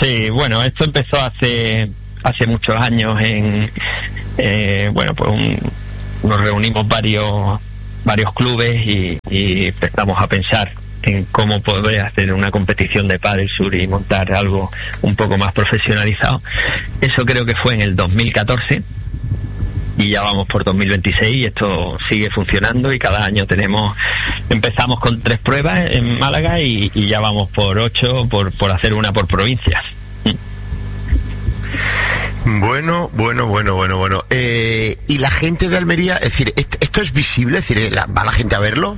Sí, bueno, esto empezó hace hace muchos años en eh, bueno, pues un, nos reunimos varios varios clubes y, y empezamos a pensar en cómo poder hacer una competición de pádel sur y montar algo un poco más profesionalizado. Eso creo que fue en el dos mil catorce y ya vamos por dos mil veintiséis y esto sigue funcionando y cada año tenemos, empezamos con tres pruebas en Málaga y, y ya vamos por ocho por, por hacer una por provincias. Bueno, bueno, bueno, bueno, bueno. Eh, ¿y la gente de Almería, es decir, esto es visible? Es decir, ¿va la gente a verlo?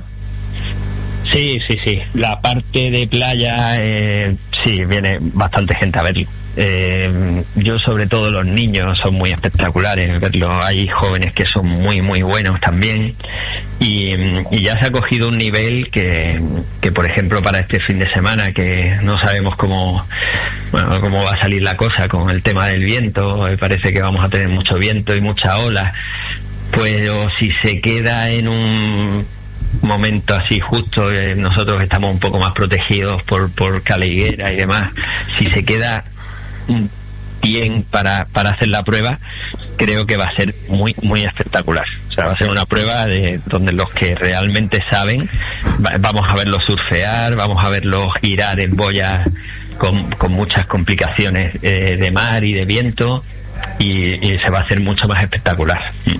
Sí, sí, sí. La parte de playa, eh, sí, viene bastante gente a verlo. Eh, yo, sobre todo, los niños son muy espectaculares verlo. Hay jóvenes que son muy, muy buenos también. Y, y ya se ha cogido un nivel que, que, por ejemplo, para este fin de semana, que no sabemos cómo, bueno, cómo va a salir la cosa con el tema del viento. Me parece que vamos a tener mucho viento y mucha ola. Pues o si se queda en un momento así justo, eh, nosotros estamos un poco más protegidos por, por Caliguera y demás, si se queda bien para, para hacer la prueba, creo que va a ser muy, muy espectacular. O sea, va a ser una prueba de donde los que realmente saben, va, vamos a verlos surfear, vamos a verlos girar en boyas con, con muchas complicaciones eh, de mar y de viento y, y se va a hacer mucho más espectacular.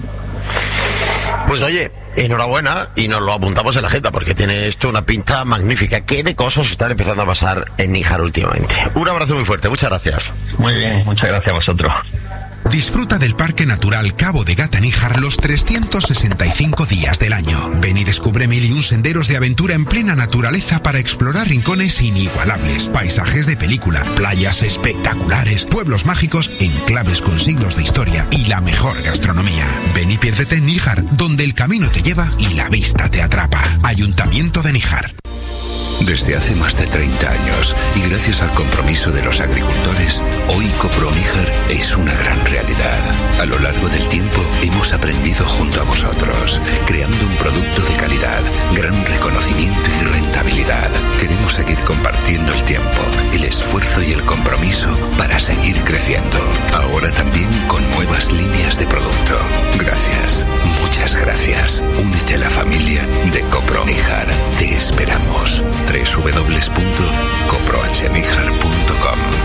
Pues oye, enhorabuena y nos lo apuntamos en la agenda porque tiene esto una pinta magnífica. ¿Qué de cosas están empezando a pasar en Níjar últimamente? Un abrazo muy fuerte, muchas gracias. Muy bien, muchas gracias a vosotros. Disfruta del Parque Natural Cabo de Gata Níjar los trescientos sesenta y cinco días del año. Ven y descubre mil y un senderos de aventura en plena naturaleza para explorar rincones inigualables, paisajes de película, playas espectaculares, pueblos mágicos, enclaves con siglos de historia y la mejor gastronomía. Ven y piérdete en Níjar, donde el camino te lleva y la vista te atrapa. Ayuntamiento de Níjar. Desde hace más de treinta años y gracias al compromiso de los agricultores, hoy Coproníjar es una gran realidad. A lo largo del tiempo hemos aprendido junto a vosotros, creando un producto de calidad, gran reconocimiento y rentabilidad. Queremos seguir compartiendo el tiempo, el esfuerzo y el compromiso para seguir creciendo. Ahora también con nuevas líneas de producto. Gracias, muchas gracias. Únete a la familia de Coproníjar. Te esperamos. doble u doble u doble u punto coprohníjar punto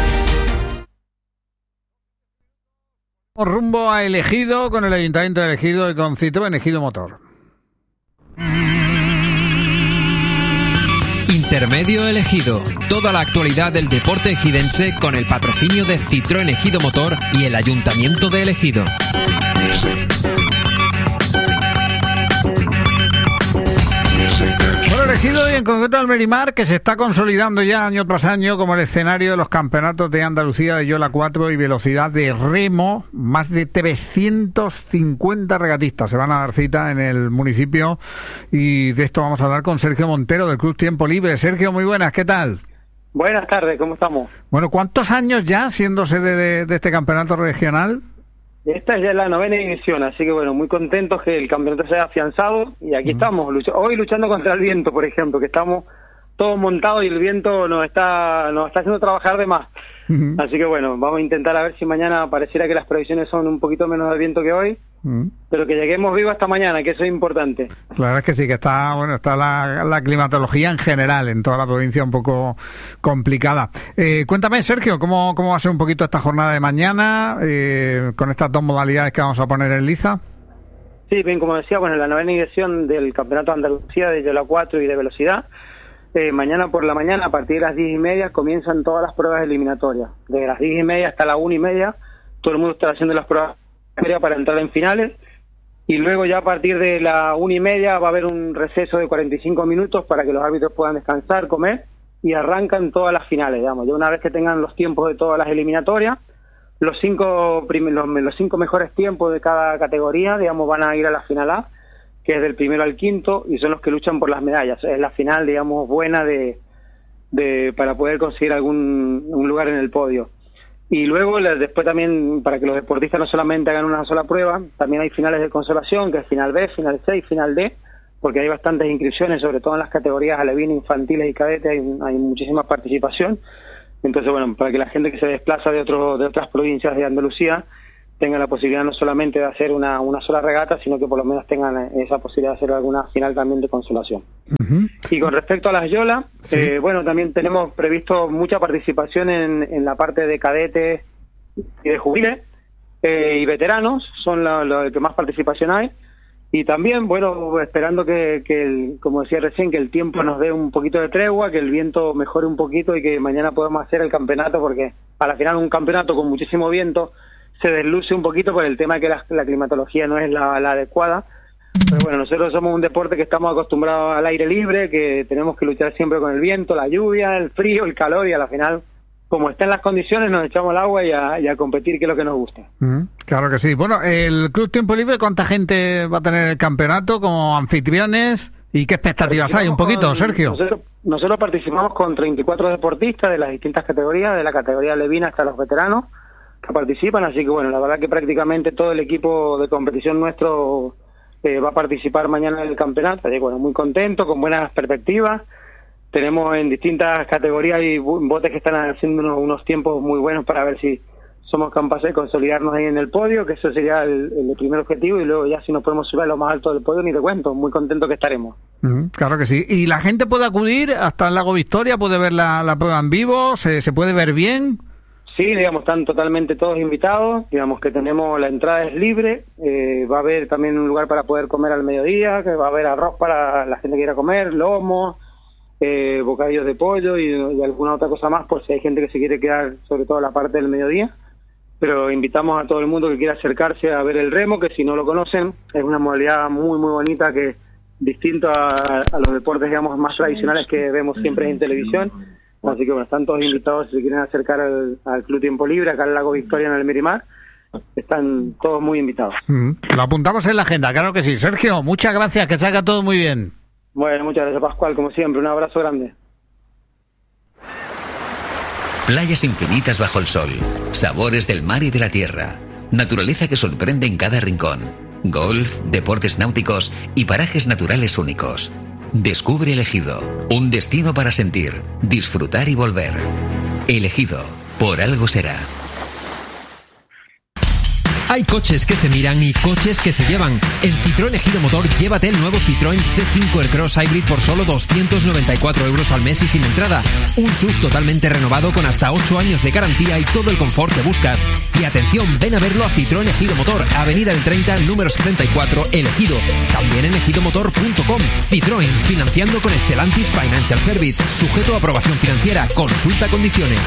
com. Rumbo a Ejido con el Ayuntamiento de Ejido y con Citroën Ejido Motor. Intermedio Elegido. Toda la actualidad del deporte ejidense con el patrocinio de Citroën Ejido Motor y el Ayuntamiento de Ejido. Ejido y en concreto Almerimar, que se está consolidando ya año tras año como el escenario de los campeonatos de Andalucía de Yola cuatro y velocidad de remo. Más de trescientos cincuenta regatistas se van a dar cita en el municipio y de esto vamos a hablar con Sergio Montero del Club Tiempo Libre. Sergio, muy buenas, ¿qué tal? Buenas tardes, ¿cómo estamos? Bueno, ¿cuántos años ya siendo sede de, de este campeonato regional? Esta es ya la novena edición, así que bueno, muy contentos que el campeonato se haya afianzado y aquí uh-huh. estamos, luch- hoy luchando contra el viento, por ejemplo, que estamos todos montados y el viento nos está nos está haciendo trabajar de más. Uh-huh. Así que bueno, vamos a intentar a ver si mañana pareciera que las previsiones son un poquito menos de viento que hoy, uh-huh. pero que lleguemos vivos hasta mañana, que eso es importante. La verdad es que sí, que está bueno está la, la climatología en general en toda la provincia un poco complicada. Eh, cuéntame, Sergio, ¿cómo, cómo va a ser un poquito esta jornada de mañana eh, con estas dos modalidades que vamos a poner en liza? Sí, bien, como decía, bueno, la novena edición del Campeonato de Andalucía de Yola cuatro y de velocidad. Eh, mañana por la mañana, a partir de las diez y media, comienzan todas las pruebas eliminatorias. Desde las diez y media hasta la una y media, todo el mundo está haciendo las pruebas para entrar en finales. Y luego ya a partir de la una y media va a haber un receso de cuarenta y cinco minutos para que los árbitros puedan descansar, comer, y arrancan todas las finales, digamos. Ya una vez que tengan los tiempos de todas las eliminatorias, los cinco, prim- los, los cinco mejores tiempos de cada categoría, digamos, van a ir a la final A, que es del primero al quinto, y son los que luchan por las medallas. Es la final, digamos, buena de, de para poder conseguir algún un lugar en el podio. Y luego, después también, para que los deportistas no solamente hagan una sola prueba, también hay finales de consolación, que es final B, final C y final D, porque hay bastantes inscripciones, sobre todo en las categorías alevín, infantiles y cadetes, hay, hay muchísima participación. Entonces, bueno, para que la gente que se desplaza de otro, de otras provincias de Andalucía tenga la posibilidad no solamente de hacer una, una sola regata, sino que por lo menos tengan esa posibilidad de hacer alguna final también de consolación. Uh-huh. Y con respecto a las yolas, sí. eh, bueno, también tenemos previsto mucha participación en, en la parte de cadetes y de juveniles eh, y veteranos, son los que más participación hay. Y también, bueno, esperando que, que el, como decía recién, que el tiempo nos dé un poquito de tregua, que el viento mejore un poquito y que mañana podamos hacer el campeonato, porque a la final un campeonato con muchísimo viento se desluce un poquito por el tema de que la, la climatología no es la, la adecuada. Pero bueno, nosotros somos un deporte que estamos acostumbrados al aire libre, que tenemos que luchar siempre con el viento, la lluvia, el frío, el calor, y a la final, como están las condiciones, nos echamos al agua y a, y a competir, que es lo que nos gusta. Mm, claro que sí. Bueno, el Club Tiempo Libre, ¿cuánta gente va a tener el campeonato como anfitriones? ¿Y qué expectativas hay? Un poquito, con, Sergio. Nosotros, nosotros participamos con treinta y cuatro deportistas de las distintas categorías, de la categoría levina hasta los veteranos, que participan, así que bueno, la verdad que prácticamente todo el equipo de competición nuestro eh, va a participar mañana en el campeonato, así que bueno, muy contento, con buenas perspectivas. Tenemos en distintas categorías y botes que están haciendo unos, unos tiempos muy buenos para ver si somos capaces de consolidarnos ahí en el podio, que eso sería el, el primer objetivo, y luego ya si nos podemos subir a lo más alto del podio, ni te cuento, muy contento que estaremos. Mm, claro que sí. ¿Y la gente puede acudir hasta el Lago Victoria, puede ver la, la prueba en vivo, se, se puede ver bien? Sí, digamos, están totalmente todos invitados, digamos que tenemos, la entrada es libre, eh, va a haber también un lugar para poder comer al mediodía, que va a haber arroz para la gente que quiera comer, lomo, eh, bocadillos de pollo y, y alguna otra cosa más, por si hay gente que se quiere quedar, sobre todo la parte del mediodía. Pero invitamos a todo el mundo que quiera acercarse a ver el remo, que si no lo conocen, es una modalidad muy, muy bonita, que distinto a, a los deportes, digamos, más tradicionales que vemos siempre en televisión. Así que bueno, están todos invitados si se quieren acercar al, al Club Tiempo Libre, acá al Lago Victoria en el Mirimar. Están todos muy invitados. Mm, lo apuntamos en la agenda, claro que sí. Sergio, muchas gracias, que salga todo muy bien. Bueno, muchas gracias, Pascual, como siempre. Un abrazo grande. Playas infinitas bajo el sol, sabores del mar y de la tierra, naturaleza que sorprende en cada rincón, golf, deportes náuticos y parajes naturales únicos. Descubre El Ejido, un destino para sentir, disfrutar y volver. El Ejido, por algo será. Hay coches que se miran y coches que se llevan. En Citroën Ejido Motor, llévate el nuevo Citroën C cinco Aircross Hybrid por solo doscientos noventa y cuatro euros al mes y sin entrada. Un S U V totalmente renovado con hasta ocho años de garantía y todo el confort que buscas. Y atención, ven a verlo a Citroën Ejido Motor, Avenida del treinta, número setenta y cuatro, El Ejido. También en ejido motor punto com. Citroën, financiando con Stellantis Financial Service. Sujeto a aprobación financiera. Consulta condiciones.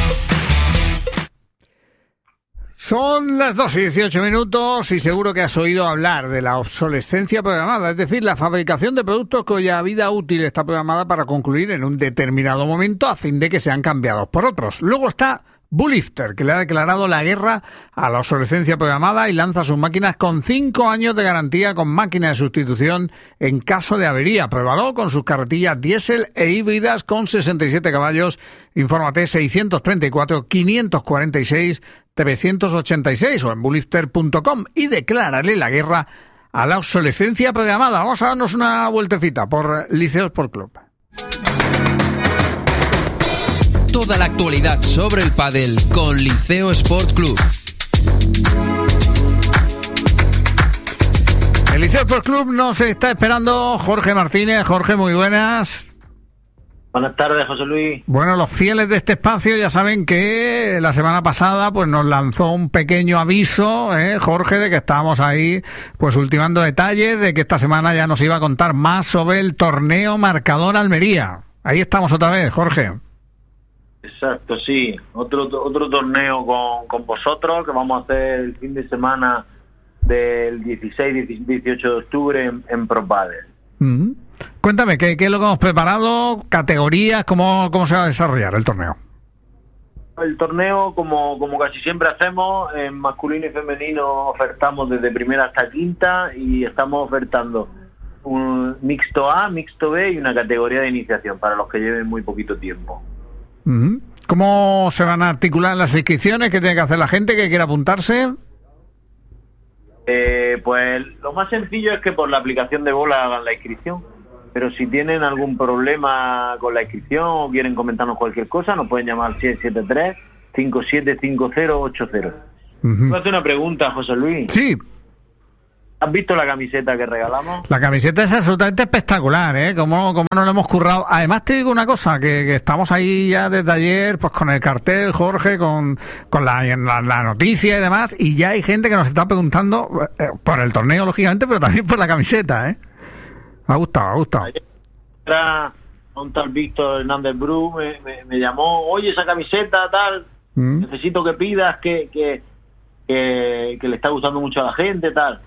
Son las dos y dieciocho minutos y seguro que has oído hablar de la obsolescencia programada, es decir, la fabricación de productos cuya vida útil está programada para concluir en un determinado momento a fin de que sean cambiados por otros. Luego está Bulifter, que le ha declarado la guerra a la obsolescencia programada y lanza sus máquinas con cinco años de garantía con máquina de sustitución en caso de avería. Pruébalo con sus carretillas diésel e híbridas con sesenta y siete caballos. Infórmate seiscientos treinta y cuatro, quinientos cuarenta y seis, trescientos ochenta y seis o en bulifter punto com y declárale la guerra a la obsolescencia programada. Vamos a darnos una vueltecita por Liceo Sport Club. Toda la actualidad sobre el pádel con Liceo Sport Club. El Liceo Sport Club nos está esperando Jorge Martínez. Jorge, muy buenas. Buenas tardes, José Luis. Bueno, los fieles de este espacio ya saben que la semana pasada pues nos lanzó un pequeño aviso, ¿eh, Jorge, de que estábamos ahí pues ultimando detalles, de que esta semana ya nos iba a contar más sobre el torneo Marcador Almería. Ahí estamos otra vez, Jorge. Exacto, sí. Otro otro torneo con, con vosotros que vamos a hacer el fin de semana del dieciséis y dieciocho de octubre en, en ProPadel. Mm-hmm. Cuéntame, ¿qué, ¿qué es lo que hemos preparado? ¿Categorías? ¿Cómo, cómo se va a desarrollar el torneo? El torneo, como, como casi siempre hacemos, en masculino y femenino ofertamos desde primera hasta quinta y estamos ofertando un mixto A, mixto B y una categoría de iniciación para los que lleven muy poquito tiempo. Mm-hmm. ¿Cómo se van a articular las inscripciones? ¿Qué tiene que hacer la gente que quiera apuntarse? Eh, pues lo más sencillo es que por la aplicación de Bola hagan la inscripción. pero si tienen algún problema con la inscripción o quieren comentarnos cualquier cosa, nos pueden llamar al siete siete tres, cinco siete cinco cero ocho cero. Uh-huh. Voy a hacer una pregunta, José Luis. Sí. ¿Has visto la camiseta que regalamos? La camiseta es absolutamente espectacular, ¿eh? Como, como nos lo hemos currado. Además te digo una cosa, que, que estamos ahí ya desde ayer, pues con el cartel, Jorge, con, con la, la, la noticia y demás, y ya hay gente que nos está preguntando eh, por el torneo, lógicamente, pero también por la camiseta, ¿eh? Me ha gustado, me ha gustado. Era un tal Víctor Hernández Bru, me, me, me llamó, oye, esa camiseta, tal, mm. necesito que pidas que, que, que, que le está gustando mucho a la gente, tal.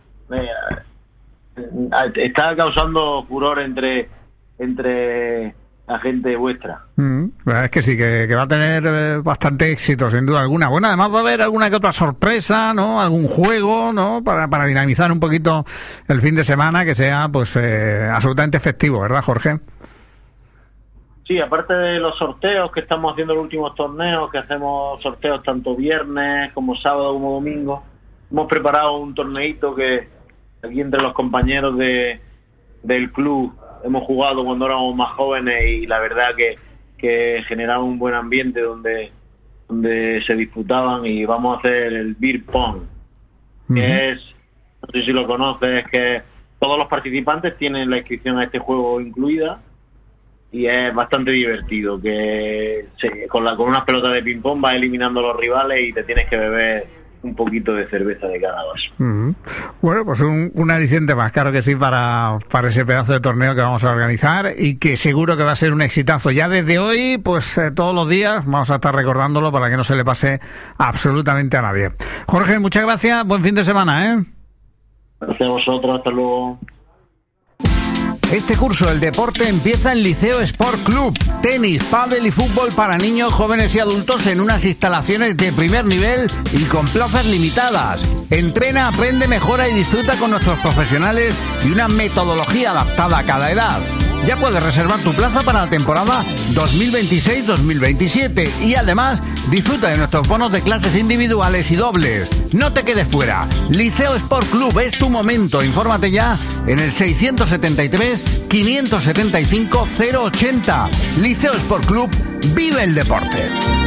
Está causando furor entre entre la gente vuestra. Mm, es que sí, que, que va a tener eh, bastante éxito, sin duda alguna. Bueno, además va a haber alguna que otra sorpresa, ¿no? Algún juego, ¿no? Para, para dinamizar un poquito el fin de semana, que sea pues eh, absolutamente festivo, ¿verdad, Jorge? Sí, aparte de los sorteos que estamos haciendo en los últimos torneos, que hacemos sorteos tanto viernes como sábado como domingo, hemos preparado un torneito que aquí entre los compañeros de del club hemos jugado cuando éramos más jóvenes y la verdad que, que generaba un buen ambiente donde donde se disputaban, y vamos a hacer el beer pong, uh-huh. que es, no sé si lo conoces, que todos los participantes tienen la inscripción a este juego incluida y es bastante divertido, que se, con, la, con unas pelotas de ping pong vas eliminando a los rivales y te tienes que beber un poquito de cerveza de cada vaso. Uh-huh. Bueno, pues un, un aliciente más, claro que sí, para, para ese pedazo de torneo que vamos a organizar y que seguro que va a ser un exitazo. Ya desde hoy, pues eh, todos los días vamos a estar recordándolo para que no se le pase absolutamente a nadie. Jorge, muchas gracias, buen fin de semana, ¿eh? Gracias a vosotros, hasta luego. Este curso del deporte empieza en Liceo Sport Club. Tenis, pádel y fútbol para niños, jóvenes y adultos en unas instalaciones de primer nivel y con plazas limitadas. Entrena, aprende, mejora y disfruta con nuestros profesionales y una metodología adaptada a cada edad. Ya puedes reservar tu plaza para la temporada dos mil veintiséis dos mil veintisiete y además disfruta de nuestros bonos de clases individuales y dobles. No te quedes fuera. Liceo Sport Club es tu momento. Infórmate ya en el seiscientos setenta y tres, quinientos setenta y cinco, cero ochenta. Liceo Sport Club, vive el deporte.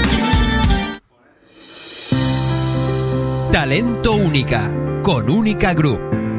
Talento Única, con Única Group.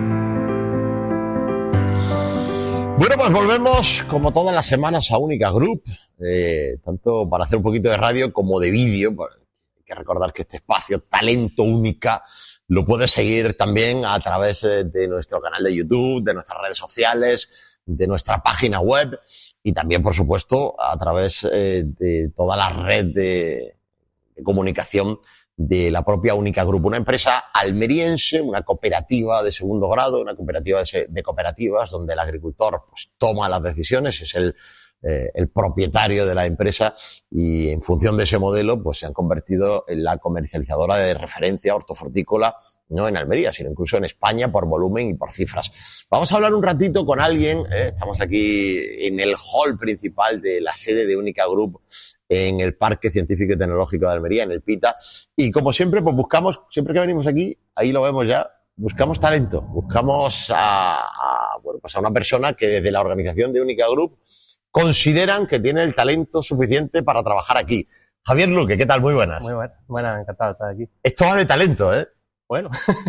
Bueno, pues volvemos como todas las semanas a Única Group, eh, tanto para hacer un poquito de radio como de vídeo. Hay que recordar que este espacio Talento Única lo puedes seguir también a través de nuestro canal de YouTube, de nuestras redes sociales, de nuestra página web y también, por supuesto, a través eh, de toda la red de, de comunicación de la propia Única Group, una empresa almeriense, una cooperativa de segundo grado, una cooperativa de, de cooperativas donde el agricultor pues toma las decisiones, es el, eh, el propietario de la empresa y en función de ese modelo pues se han convertido en la comercializadora de referencia hortofrutícola, no en Almería, sino incluso en España por volumen y por cifras. Vamos a hablar un ratito con alguien, eh, estamos aquí en el hall principal de la sede de Única Group en el Parque Científico y Tecnológico de Almería, en el PITA. Y como siempre, pues buscamos, siempre que venimos aquí, ahí lo vemos ya, buscamos talento, buscamos a, a, bueno, pues a una persona que desde la organización de Única Group consideran que tiene el talento suficiente para trabajar aquí. Javier Luque, ¿qué tal? Muy buenas. Muy buenas, buenas, encantado de estar aquí. Esto va de talento, ¿eh? Bueno.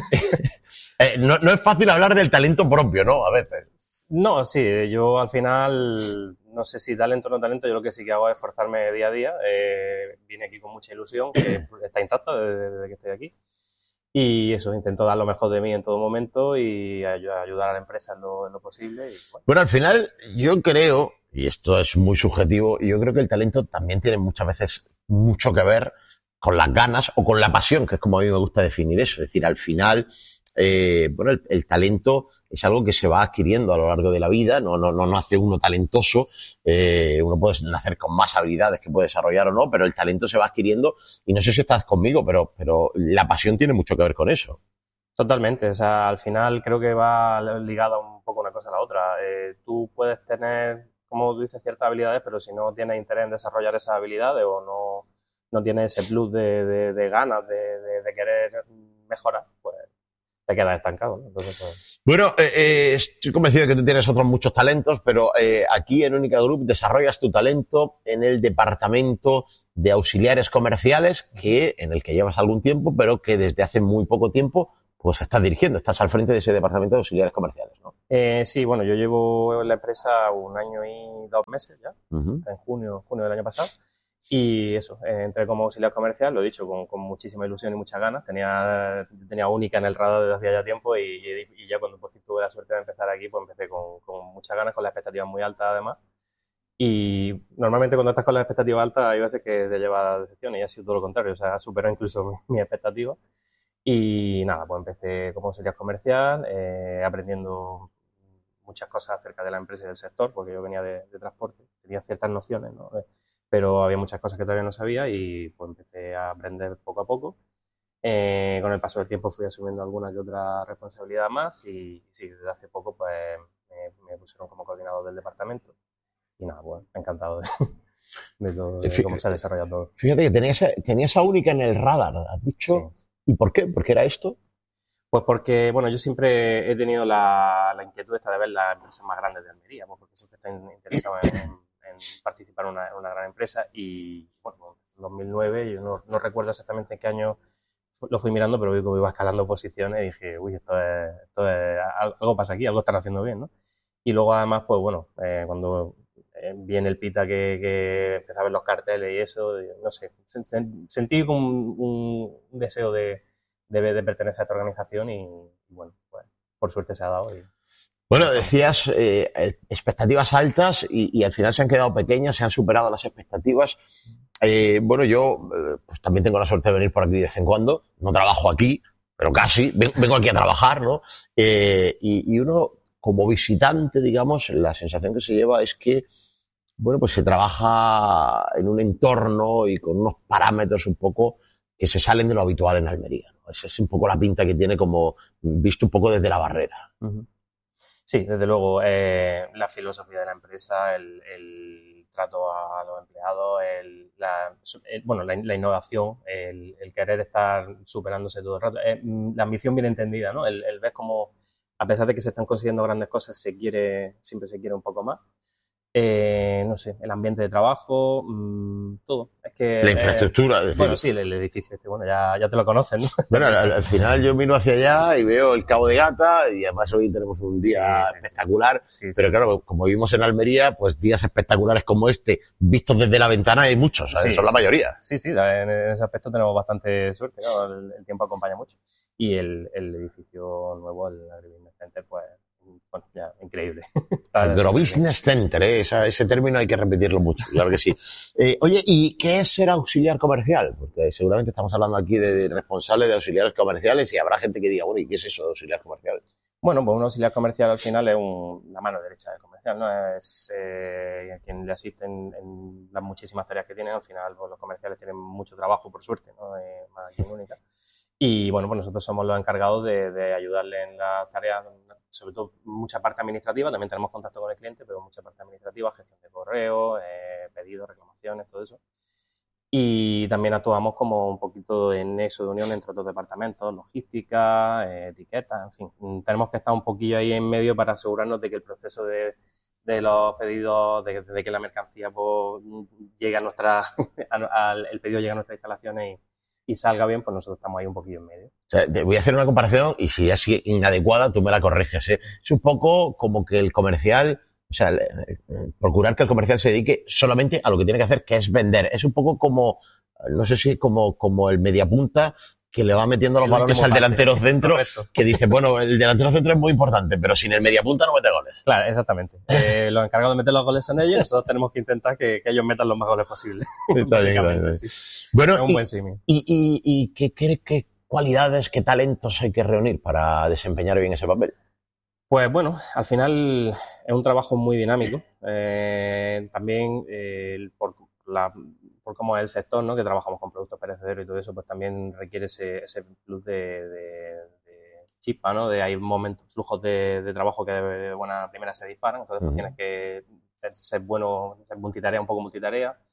eh, no, no es fácil hablar del talento propio, ¿no? A veces. No, sí, yo al final, no sé si talento o no talento, yo lo que sí que hago es esforzarme día a día. Eh, vine aquí con mucha ilusión, que está intacta desde, desde que estoy aquí. Y eso, intento dar lo mejor de mí en todo momento y ayudar a la empresa en lo, en lo posible. Y bueno. bueno, al final yo creo, y esto es muy subjetivo, y yo creo que el talento también tiene muchas veces mucho que ver con las ganas o con la pasión, que es como a mí me gusta definir eso. Es decir, al final, eh, bueno, el, el talento es algo que se va adquiriendo a lo largo de la vida, no, no, no nace uno talentoso, eh, uno puede nacer con más habilidades que puede desarrollar o no, pero el talento se va adquiriendo y no sé si estás conmigo, pero, pero la pasión tiene mucho que ver con eso. Totalmente, o sea, al final creo que va ligada un poco una cosa a la otra. Eh, tú puedes tener, como tú dices, ciertas habilidades, pero si no tienes interés en desarrollar esas habilidades o no, no tienes ese plus de, de, de ganas de, de, de querer mejorar, pues te quedas estancado, ¿no? Entonces, pues... Bueno, eh, eh, estoy convencido de que tú tienes otros muchos talentos, pero eh, aquí en Única Group desarrollas tu talento en el departamento de auxiliares comerciales, que en el que llevas algún tiempo, pero que desde hace muy poco tiempo pues estás dirigiendo, estás al frente de ese departamento de auxiliares comerciales, ¿no? Eh, sí, bueno, yo llevo en la empresa un año y dos meses ya, Uh-huh. en junio, junio del año pasado. Y eso, eh, entré como auxiliar comercial, lo he dicho, con, con muchísima ilusión y muchas ganas. Tenía, tenía Única en el radar desde hacía ya tiempo y, y, y ya cuando por fin tuve la suerte de empezar aquí, pues empecé con, con muchas ganas, con las expectativas muy altas además. Y normalmente cuando estás con las expectativas altas hay veces que te lleva a decepciones y ha sido todo lo contrario, o sea, ha superado incluso mis mi expectativas. Y nada, pues empecé como auxiliar comercial, eh, aprendiendo muchas cosas acerca de la empresa y del sector, porque yo venía de, de transporte, tenía ciertas nociones, ¿no? Pero había muchas cosas que todavía no sabía y pues empecé a aprender poco a poco. Eh, con el paso del tiempo fui asumiendo alguna que otra responsabilidad más y, y sí, desde hace poco pues me, me pusieron como coordinador del departamento y nada, pues encantado de, de, todo, de cómo se ha desarrollado todo. Fíjate que tenías, tenías a Única en el radar, has dicho. Sí. ¿Y por qué? ¿Por qué era esto? Pues porque, bueno, yo siempre he tenido la, la inquietud esta de ver las empresas más grandes de Almería, pues porque siempre estoy interesado en, en, en participar en una, en una gran empresa y, bueno, en dos mil nueve, yo no, no recuerdo exactamente en qué año lo fui mirando, pero vi que iba escalando posiciones y dije, uy, esto es, esto es, algo pasa aquí, algo están haciendo bien, ¿no? Y luego además, pues bueno, eh, cuando eh, vi en el Pita que, que empecé a ver los carteles y eso, no sé, sentí como un, un, un deseo de De, de pertenecer a esta organización y, y bueno, pues, por suerte se ha dado. Y... Bueno, decías eh, expectativas altas y, y al final se han quedado pequeñas, se han superado las expectativas. Eh, bueno, yo eh, pues también tengo la suerte de venir por aquí de vez en cuando. No trabajo aquí, pero casi. Vengo aquí a trabajar, ¿no? Eh, y, y uno, como visitante, digamos, la sensación que se lleva es que, bueno, pues se trabaja en un entorno y con unos parámetros un poco que se salen de lo habitual en Almería, ¿no? Esa es un poco la pinta que tiene, como visto un poco desde la barrera. Uh-huh. Sí, desde luego, eh, la filosofía de la empresa, el, el trato a los empleados, el, la, el, bueno, la, la innovación, el, el querer estar superándose todo el rato, eh, la ambición bien entendida, ¿no? El, el ver cómo, a pesar de que se están consiguiendo grandes cosas, se quiere, siempre se quiere un poco más. Eh, no sé, el ambiente de trabajo, mmm, todo. Es que, la infraestructura, eh, es decir. Bueno, sí, el, el edificio este, bueno, ya, ya te lo conocen, ¿no? Bueno, al, al final yo miro hacia allá sí. y veo el Cabo de Gata y además hoy tenemos un día sí, sí, espectacular, sí, sí, pero claro, sí. como vivimos en Almería, pues días espectaculares como este, vistos desde la ventana hay muchos, ¿sabes? Sí, son la sí. mayoría. Sí, sí, en ese aspecto tenemos bastante suerte, ¿no? el, el tiempo acompaña mucho. Y el, el edificio nuevo, el Agribusiness Center, pues bueno, ya, increíble. Agrobusiness Center, ¿eh? Esa, ese término hay que repetirlo mucho, claro que sí. Eh, oye, ¿y qué es ser auxiliar comercial? Porque seguramente estamos hablando aquí de, de responsables de auxiliares comerciales y habrá gente que diga, bueno, ¿y qué es eso de auxiliar comercial? Bueno, pues un auxiliar comercial al final es un, la mano derecha del comercial, ¿no? Es eh, quien le asiste en, en las muchísimas tareas que tienen. Al final, pues, los comerciales tienen mucho trabajo, por suerte, ¿no? Eh, más aquí en Única. Y bueno, pues nosotros somos los encargados de, de ayudarle en las tareas, sobre todo mucha parte administrativa, también tenemos contacto con el cliente, pero mucha parte administrativa, gestión de correo, eh, pedidos, reclamaciones, todo eso. Y también actuamos como un poquito en nexo de unión entre otros departamentos, logística, eh, etiquetas, en fin. Tenemos que estar un poquillo ahí en medio para asegurarnos de que el proceso de, de los pedidos, de, de que la mercancía pues, llegue a nuestra, a, a, el pedido llega a nuestras instalaciones y y salga bien, pues nosotros estamos ahí un poquillo en medio. O sea, te voy a hacer una comparación y si es inadecuada, tú me la corriges, ¿eh? Es un poco como que el comercial, o sea, eh, procurar que el comercial se dedique solamente a lo que tiene que hacer, que es vender. Es un poco como, no sé si como, como el mediapunta que le va metiendo los el balones al delantero pase, centro, correcto. Que dice, bueno, el delantero centro es muy importante, pero sin el mediapunta no mete goles. Claro, exactamente. Eh, los encargados de meter los goles son ellos, nosotros tenemos que intentar que, que ellos metan los más goles posibles. Está bien, está bien. Sí. Bueno, es un y, buen símil. ¿Y, y, y qué, qué, qué cualidades, qué talentos hay que reunir para desempeñar bien ese papel? Pues bueno, al final es un trabajo muy dinámico. Eh, también eh, por la... por cómo es el sector, ¿no? Que trabajamos con productos perecederos y todo eso, pues también requiere ese, ese plus de, de, de chispa, ¿no? De hay momentos, flujos de, de trabajo que de buena primera se disparan, entonces pues uh-huh. tienes que ser, ser bueno, ser multitarea, un poco multitarea,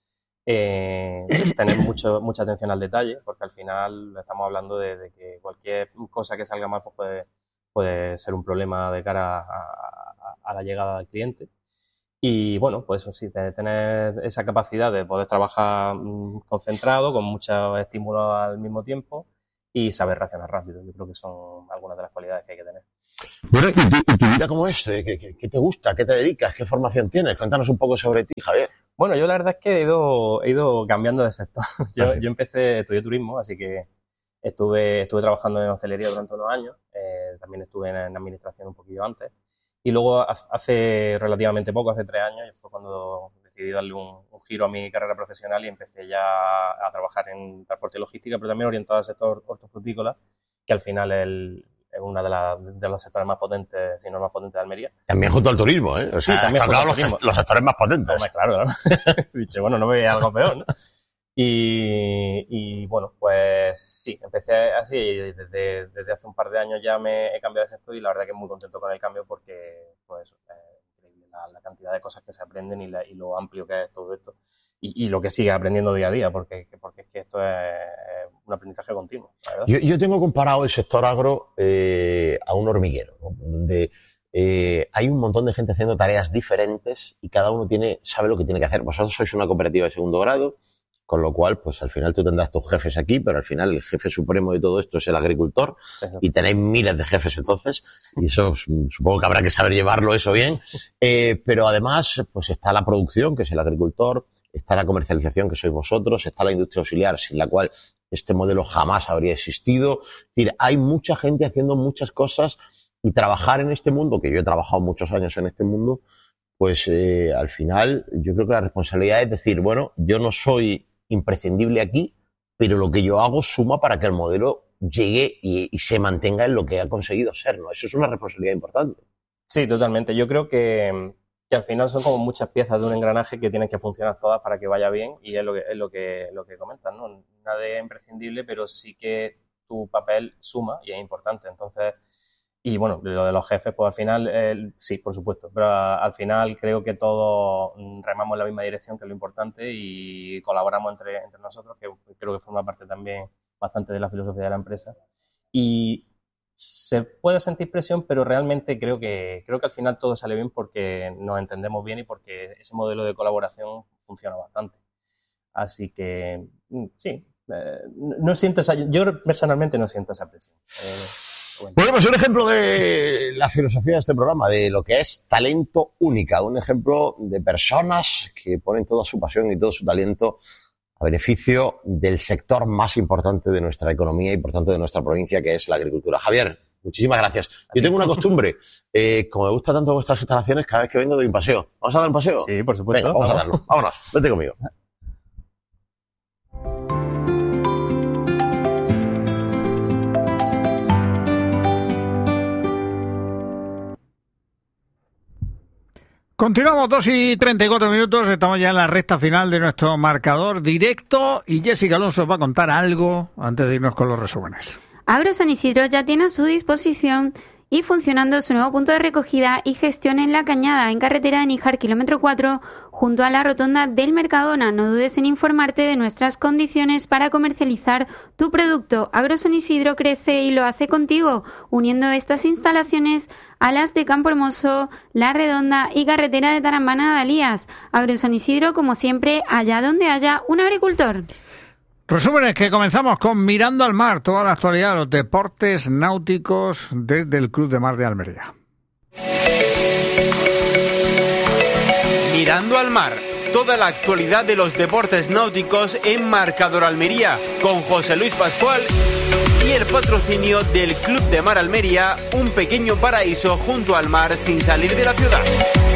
eh, tener mucho, mucha atención al detalle, porque al final estamos hablando de, de que cualquier cosa que salga mal pues puede, puede ser un problema de cara a, a, a la llegada del cliente. Y bueno, pues eso sí, de tener esa capacidad de poder trabajar mmm, concentrado, con muchos estímulos al mismo tiempo y saber reaccionar rápido. Yo creo que son algunas de las cualidades que hay que tener. Bueno, ¿y tu, y tu vida cómo es? ¿Qué, qué, ¿Qué te gusta? ¿Qué te dedicas? ¿Qué formación tienes? Cuéntanos un poco sobre ti, Javier. Bueno, yo la verdad es que he ido, he ido cambiando de sector. Yo, yo empecé, estudié turismo, así que estuve, estuve trabajando en hostelería durante unos años. Eh, también estuve en, en administración un poquillo antes. Y luego hace relativamente poco, hace tres años, fue cuando decidí darle un, un giro a mi carrera profesional y empecé ya a trabajar en transporte y logística, pero también orientado al sector hortofrutícola, que al final es, el, es uno de, la, de los sectores más potentes, si no el más potente de Almería. También junto al turismo, ¿eh? O sea, sí, también está claro los, los sectores más potentes. Hombre, claro, claro. Dicho, bueno, no me veía algo peor, ¿no? Y, y bueno, pues sí, empecé así y desde, desde hace un par de años ya me he cambiado de sector y la verdad que muy contento con el cambio porque pues es increíble la, la cantidad de cosas que se aprenden y, la, y lo amplio que es todo esto y, y lo que sigue aprendiendo día a día porque, porque es que esto es un aprendizaje continuo. Yo, yo tengo comparado el sector agro eh, a un hormiguero, ¿no? Donde eh, hay un montón de gente haciendo tareas diferentes y cada uno tiene sabe lo que tiene que hacer. Vosotros sois una cooperativa de segundo grado, con lo cual, pues al final tú tendrás tus jefes aquí, pero al final el jefe supremo de todo esto es el agricultor sí, sí. Y tenéis miles de jefes entonces, y eso supongo que habrá que saber llevarlo eso bien, eh, pero además pues está la producción, que es el agricultor, está la comercialización, que sois vosotros, está la industria auxiliar, sin la cual este modelo jamás habría existido. Es decir, hay mucha gente haciendo muchas cosas y trabajar en este mundo, que yo he trabajado muchos años en este mundo, pues eh, al final yo creo que la responsabilidad es decir, bueno, yo no soy imprescindible aquí, pero lo que yo hago suma para que el modelo llegue y, y se mantenga en lo que ha conseguido ser, ¿no? Eso es una responsabilidad importante. Sí, totalmente. Yo creo que, que al final son como muchas piezas de un engranaje que tienen que funcionar todas para que vaya bien y es lo que, es lo que, lo que comentas, ¿no? Nada es imprescindible, pero sí que tu papel suma y es importante. Entonces, y bueno, lo de los jefes, pues al final, eh, sí, por supuesto, pero a, al final creo que todos remamos en la misma dirección, que es lo importante, y colaboramos entre, entre nosotros, que creo que forma parte también bastante de la filosofía de la empresa. Y se puede sentir presión, pero realmente creo que, creo que al final todo sale bien porque nos entendemos bien y porque ese modelo de colaboración funciona bastante. Así que, sí, eh, no siento esa, yo personalmente no siento esa presión. Eh, Bueno. bueno, pues un ejemplo de la filosofía de este programa, de lo que es talento única, un ejemplo de personas que ponen toda su pasión y todo su talento a beneficio del sector más importante de nuestra economía y por tanto de nuestra provincia, que es la agricultura. Javier, muchísimas gracias. Yo tengo una costumbre, eh, como me gusta tanto vuestras instalaciones, cada vez que vengo doy un paseo. ¿Vamos a dar un paseo? Sí, por supuesto. Venga, vamos a darlo. Vámonos, vete conmigo. Continuamos, dos y treinta y cuatro minutos, estamos ya en la recta final de nuestro marcador directo y Jessica Alonso va a contar algo antes de irnos con los resúmenes. Agro San Isidro ya tiene a su disposición y funcionando su nuevo punto de recogida y gestión en La Cañada, en carretera de Níjar, kilómetro cuatro, junto a la rotonda del Mercadona. No dudes en informarte de nuestras condiciones para comercializar tu producto. Agro San Isidro crece y lo hace contigo, uniendo estas instalaciones a las de Campo Hermoso, La Redonda y carretera de Tarambana de Alías. Agro San Isidro, como siempre, allá donde haya un agricultor. Resúmenes que comenzamos con Mirando al Mar, toda la actualidad de los deportes náuticos desde el Club de Mar de Almería. Mirando al Mar, toda la actualidad de los deportes náuticos en Marcador Almería, con José Luis Pascual y el patrocinio del Club de Mar Almería, un pequeño paraíso junto al mar sin salir de la ciudad.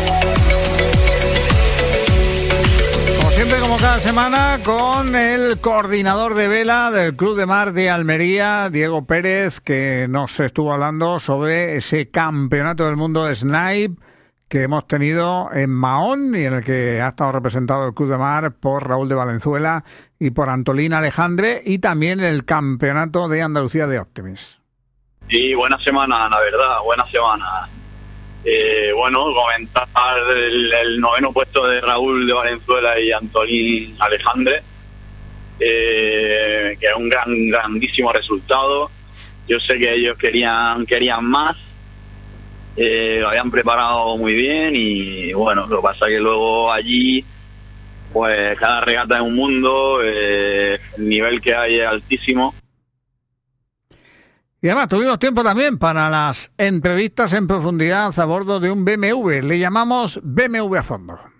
Siempre como cada semana con el coordinador de vela del Club de Mar de Almería, Diego Pérez, que nos estuvo hablando sobre ese campeonato del mundo de Snipe que hemos tenido en Mahón y en el que ha estado representado el Club de Mar por Raúl de Valenzuela y por Antolín Alejandre, y también el campeonato de Andalucía de Optimis. Sí, buena semana, la verdad, buena semana. Eh, bueno, comentar el, el noveno puesto de Raúl de Valenzuela y Antolín Alejandre, eh, que es un gran, grandísimo resultado. Yo sé que ellos querían, querían más, eh, lo habían preparado muy bien y bueno, lo que pasa es que luego allí, pues cada regata es un mundo, eh, el nivel que hay es altísimo. Y además tuvimos tiempo también para las entrevistas en profundidad a bordo de un B M W. Le llamamos B M W a fondo.